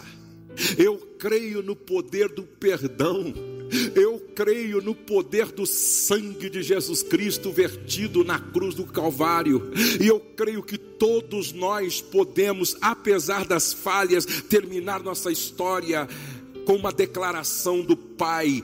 eu creio no poder do perdão, eu creio no poder do sangue de Jesus Cristo vertido na cruz do Calvário. E eu creio que todos nós podemos, apesar das falhas, terminar nossa história com uma declaração do Pai: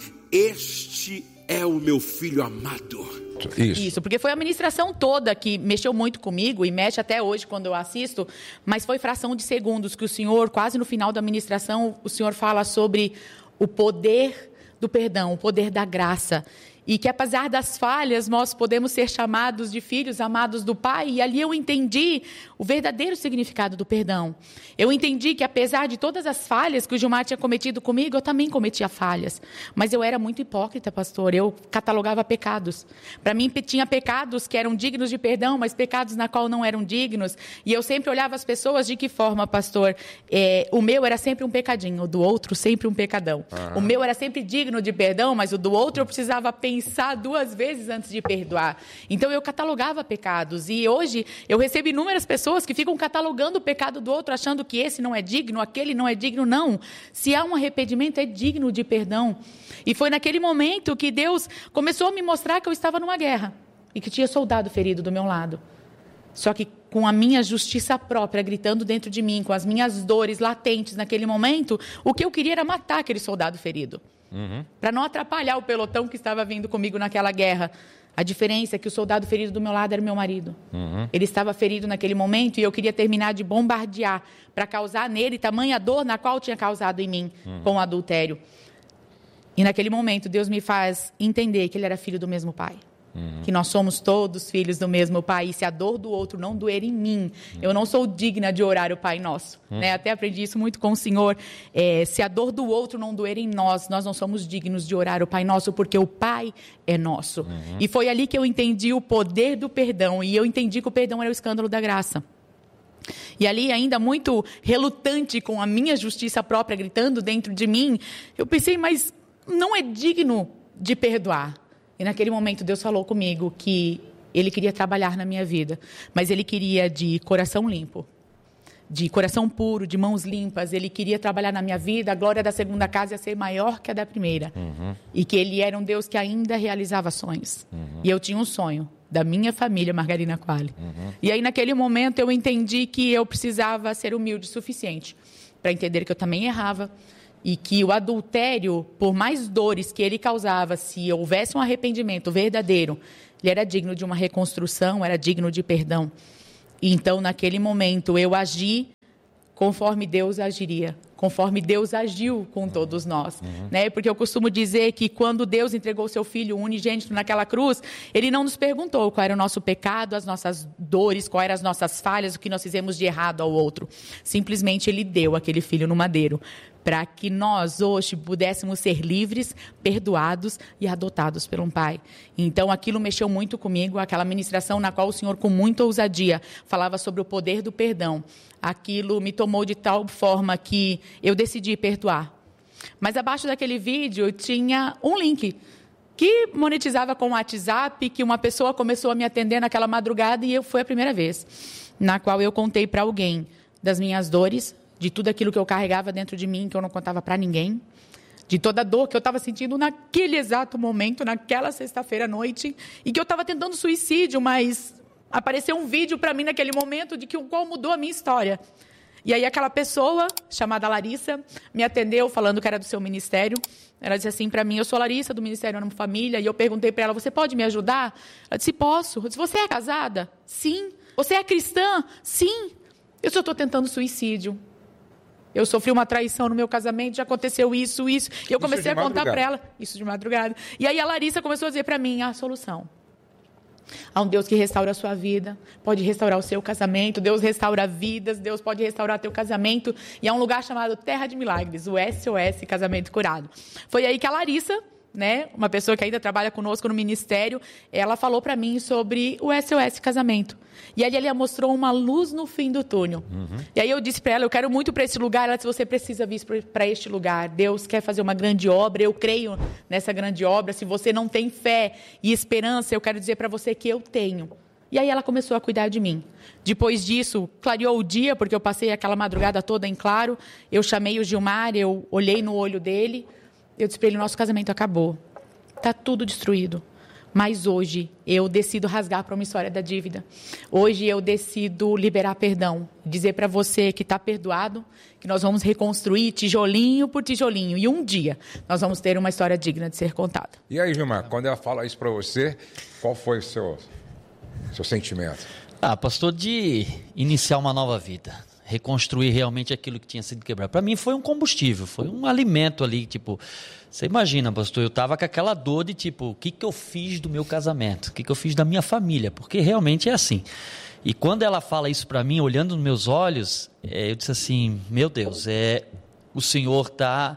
este é o meu filho amado. Isso. Isso, porque foi a ministração toda que mexeu muito comigo e mexe até hoje quando eu assisto, mas foi fração de segundos que o Senhor, quase no final da ministração, o Senhor fala sobre o poder do perdão, o poder da graça. E que apesar das falhas, nós podemos ser chamados de filhos amados do Pai. E ali eu entendi o verdadeiro significado do perdão. Eu entendi que apesar de todas as falhas que o Gilmar tinha cometido comigo, eu também cometia falhas. Mas eu era muito hipócrita, pastor. Eu catalogava pecados. Para mim, tinha pecados que eram dignos de perdão, mas pecados na qual não eram dignos. E eu sempre olhava as pessoas de que forma, pastor? É, o meu era sempre um pecadinho, o do outro sempre um pecadão. Uhum. O meu era sempre digno de perdão, mas o do outro eu precisava pensar pensar duas vezes antes de perdoar. Então eu catalogava pecados e hoje eu recebo inúmeras pessoas que ficam catalogando o pecado do outro, achando que esse não é digno, aquele não é digno. Não, se há um arrependimento é digno de perdão. E foi naquele momento que Deus começou a me mostrar que eu estava numa guerra e que tinha soldado ferido do meu lado. Só que com a minha justiça própria gritando dentro de mim, com as minhas dores latentes naquele momento, o que eu queria era matar aquele soldado ferido. Uhum. Para não atrapalhar o pelotão que estava vindo comigo naquela guerra. A diferença é que o soldado ferido do meu lado era meu marido. Uhum. Ele estava ferido naquele momento e eu queria terminar de bombardear para causar nele tamanha dor na qual tinha causado em mim uhum. com o adultério. E naquele momento Deus me faz entender que ele era filho do mesmo pai. Uhum. Que nós somos todos filhos do mesmo Pai. E se a dor do outro não doer em mim, uhum. eu não sou digna de orar o Pai Nosso. Uhum. Né? Até aprendi isso muito com o Senhor. É, se a dor do outro não doer em nós, nós não somos dignos de orar o Pai Nosso, porque o Pai é nosso. Uhum. E foi ali que eu entendi o poder do perdão. E eu entendi que o perdão era o escândalo da graça. E ali, ainda muito relutante com a minha justiça própria gritando dentro de mim, eu pensei, mas não é digno de perdoar. E naquele momento Deus falou comigo que Ele queria trabalhar na minha vida, mas Ele queria de coração limpo, de coração puro, de mãos limpas. Ele queria trabalhar na minha vida, a glória da segunda casa ia ser maior que a da primeira. Uhum. E que Ele era um Deus que ainda realizava sonhos. Uhum. E eu tinha um sonho da minha família, Margarina Quale. Uhum. E aí naquele momento eu entendi que eu precisava ser humilde o suficiente para entender que eu também errava. E que o adultério, por mais dores que ele causava, se houvesse um arrependimento verdadeiro, ele era digno de uma reconstrução, era digno de perdão. E então, naquele momento, eu agi conforme Deus agiria, conforme Deus agiu com todos nós. Uhum. Né? Porque eu costumo dizer que quando Deus entregou o seu Filho unigênito naquela cruz, Ele não nos perguntou qual era o nosso pecado, as nossas dores, quais eram as nossas falhas, o que nós fizemos de errado ao outro. Simplesmente Ele deu aquele Filho no madeiro, para que nós hoje pudéssemos ser livres, perdoados e adotados por um Pai. Então aquilo mexeu muito comigo, aquela ministração na qual o Senhor com muita ousadia falava sobre o poder do perdão. Aquilo me tomou de tal forma que eu decidi perdoar. Mas abaixo daquele vídeo tinha um link que monetizava com o WhatsApp, que uma pessoa começou a me atender naquela madrugada e eu, foi a primeira vez na qual eu contei para alguém das minhas dores, de tudo aquilo que eu carregava dentro de mim, que eu não contava para ninguém, de toda a dor que eu estava sentindo naquele exato momento, naquela sexta-feira à noite, e que eu estava tentando suicídio, mas apareceu um vídeo para mim naquele momento de que o qual mudou a minha história. E aí aquela pessoa, chamada Larissa, me atendeu falando que era do seu ministério. Ela disse assim para mim, eu sou Larissa, do Ministério Amo Família, e eu perguntei para ela, você pode me ajudar? Ela disse, posso. Eu disse, você é casada? Sim. Você é cristã? Sim. Eu só estou tentando suicídio. Eu sofri uma traição no meu casamento, já aconteceu isso, isso. E eu comecei a contar para ela, isso de madrugada. E aí a Larissa começou a dizer para mim a solução. Há um Deus que restaura a sua vida, pode restaurar o seu casamento, Deus restaura vidas, Deus pode restaurar teu casamento. E há um lugar chamado Terra de Milagres, o S O S Casamento Curado. Foi aí que a Larissa, né, uma pessoa que ainda trabalha conosco no ministério, ela falou para mim sobre o S O S Casamento. E ali ela mostrou uma luz no fim do túnel. Uhum. E aí eu disse para ela, eu quero muito para esse lugar. Ela disse, você precisa vir para este lugar. Deus quer fazer uma grande obra, eu creio nessa grande obra. Se você não tem fé e esperança, eu quero dizer para você que eu tenho. E aí ela começou a cuidar de mim. Depois disso, clareou o dia, porque eu passei aquela madrugada toda em claro. Eu chamei o Gilmar, eu olhei no olho dele. Eu disse para ele, nosso casamento acabou. Está tudo destruído. Mas hoje eu decido rasgar a promissória da dívida. Hoje eu decido liberar perdão. Dizer para você que está perdoado, que nós vamos reconstruir tijolinho por tijolinho. E um dia nós vamos ter uma história digna de ser contada. E aí, Gilmar, quando ela fala isso para você, qual foi o seu, seu sentimento? Ah, pastor, de iniciar uma nova vida. Reconstruir realmente aquilo que tinha sido quebrado. Para mim foi um combustível, foi um alimento ali, tipo... Você imagina, pastor, eu estava com aquela dor de tipo, o que, que eu fiz do meu casamento? O que, que eu fiz da minha família? Porque realmente é assim. E quando ela fala isso para mim, olhando nos meus olhos, é, eu disse assim, meu Deus, é, o Senhor está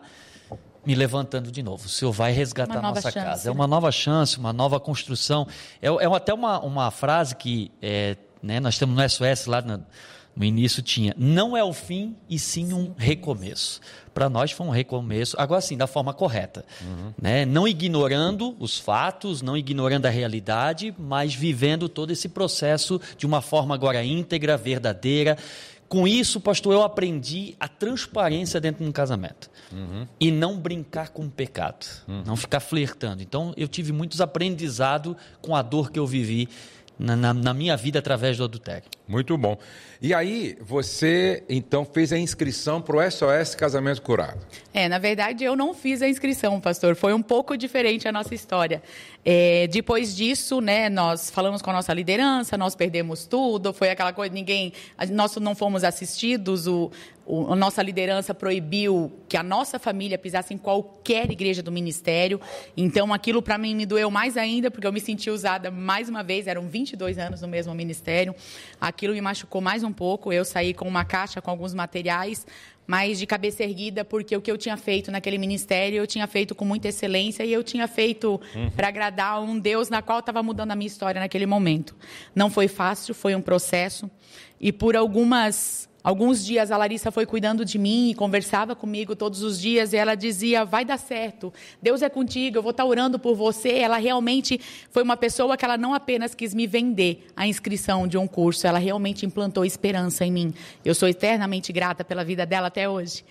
me levantando de novo. O Senhor vai resgatar a nossa chance, casa. É uma nova chance, uma nova construção. É, é até uma, uma frase que é, né, nós temos no S O S lá na... No início tinha, não é o fim e sim um recomeço. Para nós foi um recomeço, agora sim, da forma correta. Uhum. Né? Não ignorando os fatos, não ignorando a realidade, mas vivendo todo esse processo de uma forma agora íntegra, verdadeira. Com isso, pastor, eu aprendi a transparência dentro de um casamento. Uhum. E não brincar com o pecado, uhum. Não ficar flertando. Então, eu tive muitos aprendizados com a dor que eu vivi Na, na, na minha vida através do adultério. Muito bom. E aí, você então fez a inscrição para o S O S Casamento Curado? É, na verdade eu não fiz a inscrição, pastor. Foi um pouco diferente a nossa história. É, depois disso, né, nós falamos com a nossa liderança, nós perdemos tudo, foi aquela coisa, ninguém, nós não fomos assistidos, o, o, a nossa liderança proibiu que a nossa família pisasse em qualquer igreja do ministério. Então aquilo para mim me doeu mais ainda, porque eu me senti usada mais uma vez, eram vinte e dois anos no mesmo ministério. Aquilo me machucou mais um pouco, eu saí com uma caixa com alguns materiais, mas de cabeça erguida, porque o que eu tinha feito naquele ministério, eu tinha feito com muita excelência e eu tinha feito uhum. para agradar um Deus na qual estava mudando a minha história naquele momento. Não foi fácil, foi um processo. E por algumas, alguns dias a Larissa foi cuidando de mim e conversava comigo todos os dias e ela dizia, vai dar certo, Deus é contigo, eu vou estar orando por você. Ela realmente foi uma pessoa que ela não apenas quis me vender a inscrição de um curso, ela realmente implantou esperança em mim. Eu sou eternamente grata pela vida dela até hoje.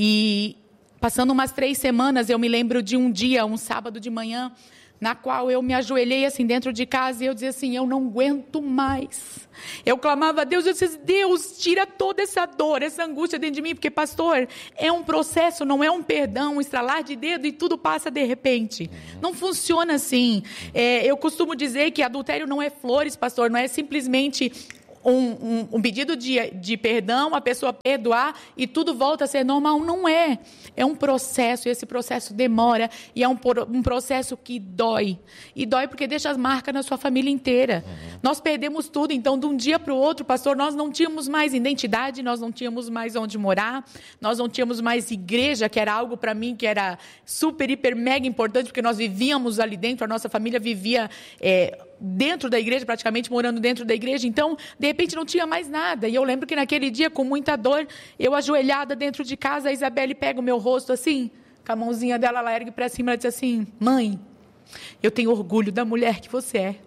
E passando umas três semanas, eu me lembro de um dia, um sábado de manhã, na qual eu me ajoelhei assim dentro de casa e eu dizia assim, eu não aguento mais. Eu clamava a Deus, eu dizia, Deus, tira toda essa dor, essa angústia dentro de mim, porque, pastor, é um processo, não é um perdão, um estralar de dedo e tudo passa de repente. Não funciona assim. É, eu costumo dizer que adultério não é flores, pastor, não é simplesmente... Um, um, um pedido de, de perdão, a pessoa perdoar e tudo volta a ser normal. Não é. É um processo e esse processo demora e é um, um processo que dói. E dói porque deixa as marcas na sua família inteira. Uhum. Nós perdemos tudo. Então, de um dia para o outro, pastor, nós não tínhamos mais identidade, nós não tínhamos mais onde morar, nós não tínhamos mais igreja, que era algo para mim que era super, hiper, mega importante, porque nós vivíamos ali dentro, a nossa família vivia... É, dentro da igreja, praticamente morando dentro da igreja, então, de repente não tinha mais nada, e eu lembro que naquele dia, com muita dor, eu ajoelhada dentro de casa, a Isabelle pega o meu rosto assim, com a mãozinha dela, ela ergue para cima, ela diz assim, mãe, eu tenho orgulho da mulher que você é,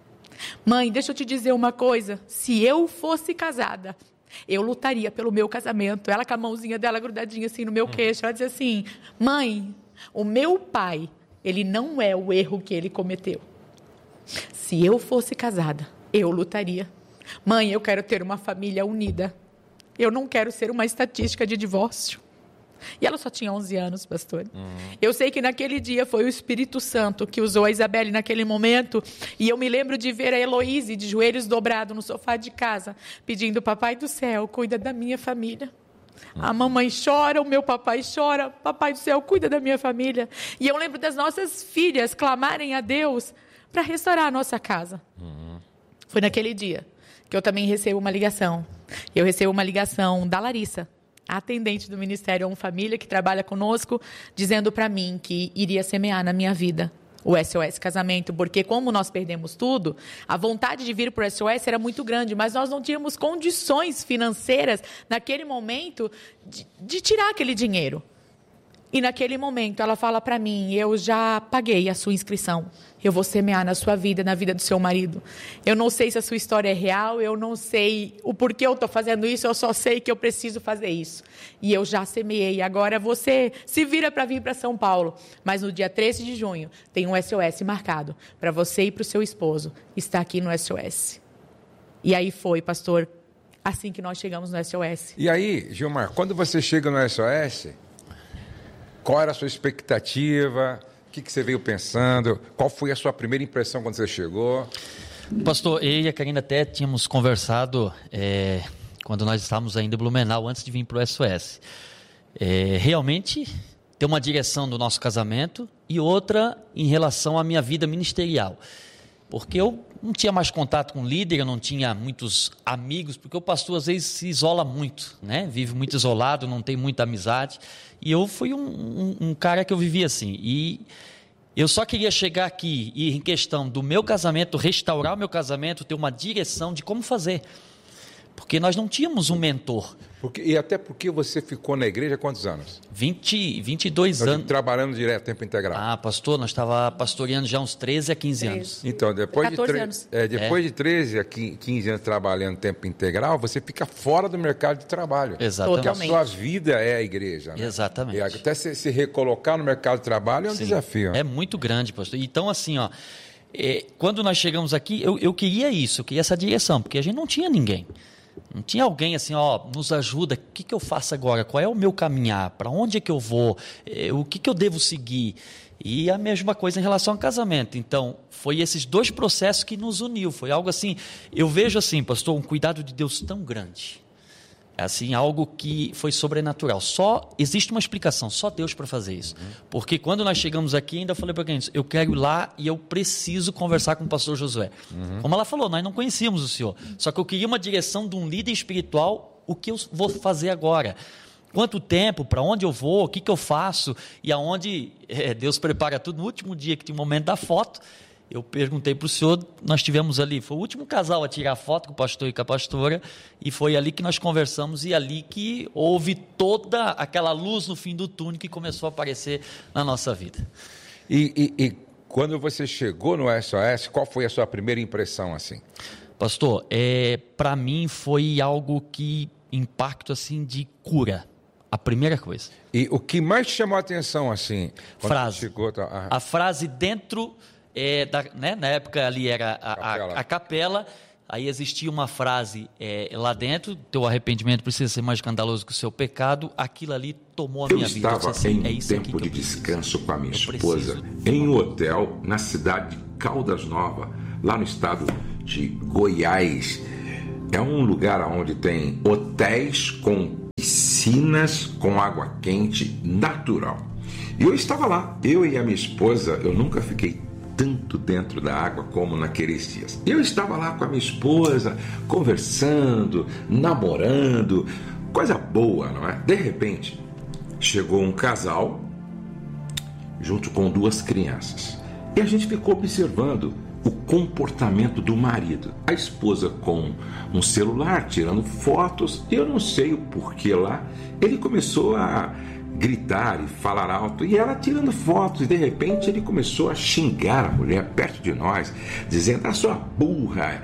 mãe, deixa eu te dizer uma coisa, se eu fosse casada, eu lutaria pelo meu casamento, ela com a mãozinha dela grudadinha assim no meu queixo, ela diz assim, mãe, o meu pai, ele não é o erro que ele cometeu. Se eu fosse casada, eu lutaria. Mãe, eu quero ter uma família unida. Eu não quero ser uma estatística de divórcio. E ela só tinha onze anos, pastor. Uhum. Eu sei que naquele dia foi o Espírito Santo que usou a Isabelle naquele momento. E eu me lembro de ver a Heloíse de joelhos dobrados no sofá de casa, pedindo, papai do céu, cuida da minha família. A mamãe chora, o meu papai chora. Papai do céu, cuida da minha família. E eu lembro das nossas filhas clamarem a Deus para restaurar a nossa casa. Uhum. Foi naquele dia que eu também recebo uma ligação. Eu recebo uma ligação da Larissa, a atendente do Ministério Uma Família, que trabalha conosco, dizendo para mim que iria semear na minha vida o S O S Casamento, porque como nós perdemos tudo, a vontade de vir para o S O S era muito grande, mas nós não tínhamos condições financeiras, naquele momento, de, de tirar aquele dinheiro. E naquele momento ela fala para mim, eu já paguei a sua inscrição, eu vou semear na sua vida, na vida do seu marido. Eu não sei se a sua história é real, eu não sei o porquê eu estou fazendo isso, eu só sei que eu preciso fazer isso. E eu já semeei, agora você se vira para vir para São Paulo. Mas no dia treze de junho tem um S O S marcado para você e para o seu esposo estar aqui no S O S. E aí foi, pastor, assim que nós chegamos no S O S. E aí, Gilmar, quando você chega no S O S... qual era a sua expectativa? O que, que você veio pensando? Qual foi a sua primeira impressão quando você chegou? Pastor, eu e a Karina até tínhamos conversado é, quando nós estávamos ainda em Blumenau, antes de vir para o S O S. É, realmente, ter uma direção do nosso casamento e outra em relação à minha vida ministerial. Porque eu não tinha mais contato com o líder, eu não tinha muitos amigos, porque o pastor às vezes se isola muito, né? Vive muito isolado, não tem muita amizade. E eu fui um, um, um cara que eu vivia assim. E eu só queria chegar aqui e, em questão do meu casamento, restaurar o meu casamento, ter uma direção de como fazer. Porque nós não tínhamos um mentor. Porque, e até porque você ficou na igreja há quantos anos? vinte, vinte e dois nós anos. Trabalhando direto, tempo integral. Ah, pastor, nós estávamos pastoreando já uns treze a quinze treze. Anos. Então, depois, de, tre- anos. é, depois é. de treze a quinze anos trabalhando tempo integral, você fica fora do mercado de trabalho. Exatamente. Porque a sua vida é a igreja. Né? Exatamente. E até se, se recolocar no mercado de trabalho é um Sim, desafio. É muito grande, pastor. Então, assim, ó, é, quando nós chegamos aqui, eu, eu queria isso, eu queria essa direção, porque a gente não tinha ninguém. Não tinha alguém assim, ó, nos ajuda, o que, que eu faço agora? Qual é o meu caminhar? Para onde é que eu vou? O que, que eu devo seguir? E a mesma coisa em relação ao casamento. Então, foi esses dois processos que nos uniu. Foi algo assim, eu vejo assim, pastor, um cuidado de Deus tão grande. Assim, algo que foi sobrenatural. Só existe uma explicação, só Deus para fazer isso. Uhum. Porque quando nós chegamos aqui, ainda falei para quem eu quero ir lá e eu preciso conversar com o pastor Josué. Uhum. Como ela falou, nós não conhecíamos o senhor. Só que eu queria uma direção de um líder espiritual, o que eu vou fazer agora. Quanto tempo, para onde eu vou, o que, que eu faço e aonde é, Deus prepara tudo. No último dia que tinha o momento da foto, eu perguntei para o senhor, nós tivemos ali, foi o último casal a tirar foto com o pastor e com a pastora, e foi ali que nós conversamos e ali que houve toda aquela luz no fim do túnel que começou a aparecer na nossa vida. E, e, e quando você chegou no S O S, qual foi a sua primeira impressão assim? Pastor, é, para mim foi algo que impacto assim de cura. A primeira coisa. E o que mais te chamou a atenção assim? Frase. Chegou, tá, ah. A frase dentro... É, da, né, na época ali era a capela, a, a capela, aí existia uma frase é, lá dentro, teu arrependimento precisa ser mais escandaloso que o seu pecado, aquilo ali tomou a minha eu vida. Estava eu estava assim, em é isso tempo aqui de descanso com a minha eu esposa, em um hotel na cidade de Caldas Novas, lá no estado de Goiás. É um lugar onde tem hotéis com piscinas com água quente natural. E eu estava lá, eu e a minha esposa, eu nunca fiquei tanto dentro da água como naqueles dias. Eu estava lá com a minha esposa, conversando, namorando, coisa boa, não é? De repente, chegou um casal, junto com duas crianças. E a gente ficou observando o comportamento do marido. A esposa com um celular, tirando fotos, eu não sei o porquê lá, ele começou a gritar e falar alto, e ela tirando fotos, e de repente ele começou a xingar a mulher perto de nós, dizendo, a sua burra,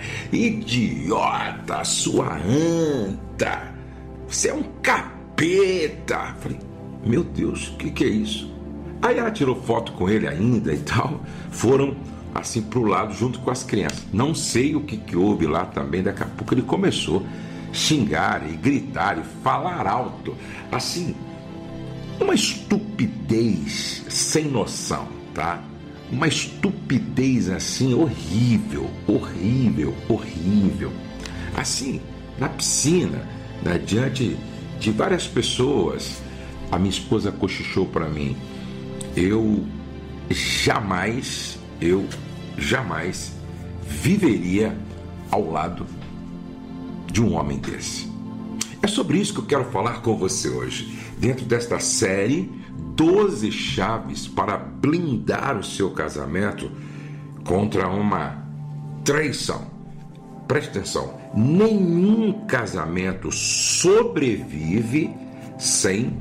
idiota, sua anta, você é um capeta. Falei, meu Deus, o que, que é isso? Aí ela tirou foto com ele ainda e tal, foram assim pro lado junto com as crianças. Não sei o que, que houve lá também, daqui a pouco ele começou a xingar e gritar e falar alto, assim, uma estupidez sem noção, tá? Uma estupidez assim horrível, horrível, horrível. Assim, na piscina, né, diante de várias pessoas, a minha esposa cochichou para mim, eu jamais, eu jamais viveria ao lado de um homem desse. É sobre isso que eu quero falar com você hoje, dentro desta série doze chaves para blindar o seu casamento contra uma traição. Preste atenção, nenhum casamento sobrevive sem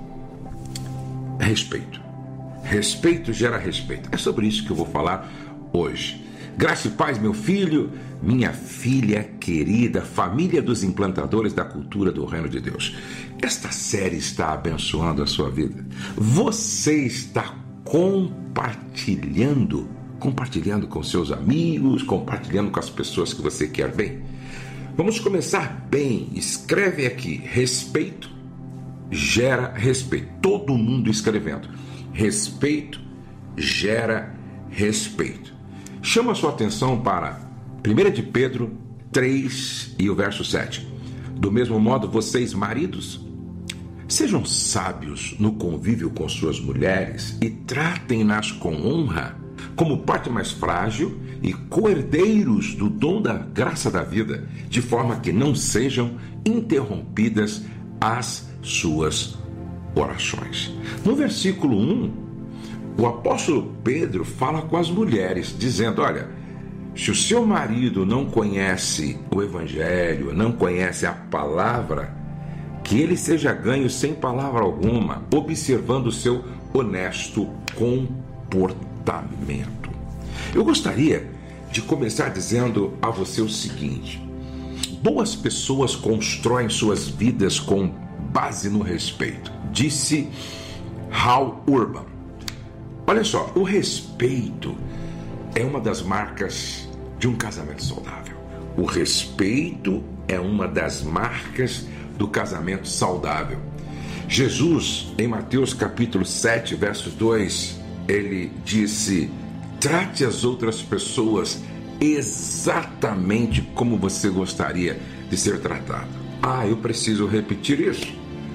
respeito. Respeito gera respeito. É sobre isso que eu vou falar hoje. Graça e paz, meu filho, minha filha querida, família dos implantadores da cultura do Reino de Deus. Esta série está abençoando a sua vida. Você está compartilhando, compartilhando com seus amigos, compartilhando com as pessoas que você quer bem. Vamos começar bem. Escreve aqui, respeito gera respeito. Todo mundo escrevendo. Respeito gera respeito. Chama a sua atenção para primeira de Pedro três e o verso sete. Do mesmo modo, vocês, maridos, sejam sábios no convívio com suas mulheres e tratem-nas com honra, como parte mais frágil e co-herdeiros do dom da graça da vida, de forma que não sejam interrompidas as suas orações. No versículo um, o apóstolo Pedro fala com as mulheres, dizendo, olha, se o seu marido não conhece o evangelho, não conhece a palavra, que ele seja ganho sem palavra alguma, observando o seu honesto comportamento. Eu gostaria de começar dizendo a você o seguinte: boas pessoas constroem suas vidas com base no respeito, disse Hal Urban. Olha só, o respeito é uma das marcas de um casamento saudável. O respeito é uma das marcas do casamento saudável. Jesus, em Mateus capítulo sete, verso dois, ele disse, trate as outras pessoas exatamente como você gostaria de ser tratado. Ah, eu preciso repetir isso.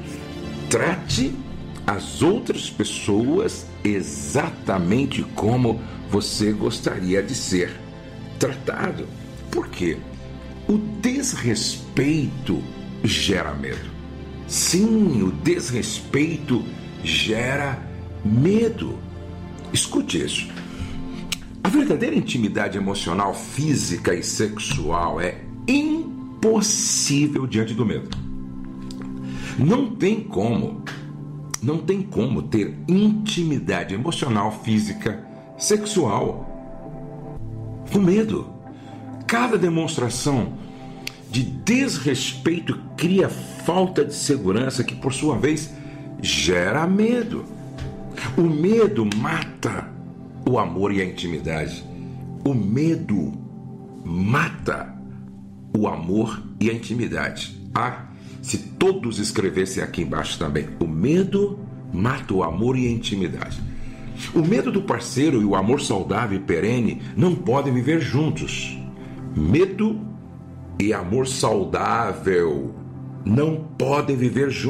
Trate as outras pessoas exatamente como você gostaria de ser tratado. Por quê? O desrespeito gera medo. Sim, o desrespeito gera medo. Escute isso. A verdadeira intimidade emocional, física e sexual é impossível diante do medo. Não tem como Não tem como ter intimidade emocional, física, sexual com medo. Cada demonstração de desrespeito cria falta de segurança que, por sua vez, gera medo. O medo mata o amor e a intimidade. O medo mata o amor e a intimidade. Ah, se todos escrevessem aqui embaixo também. O medo mata o amor e a intimidade. O medo do parceiro e o amor saudável e perene não podem viver juntos. Medo e amor saudável não podem viver juntos.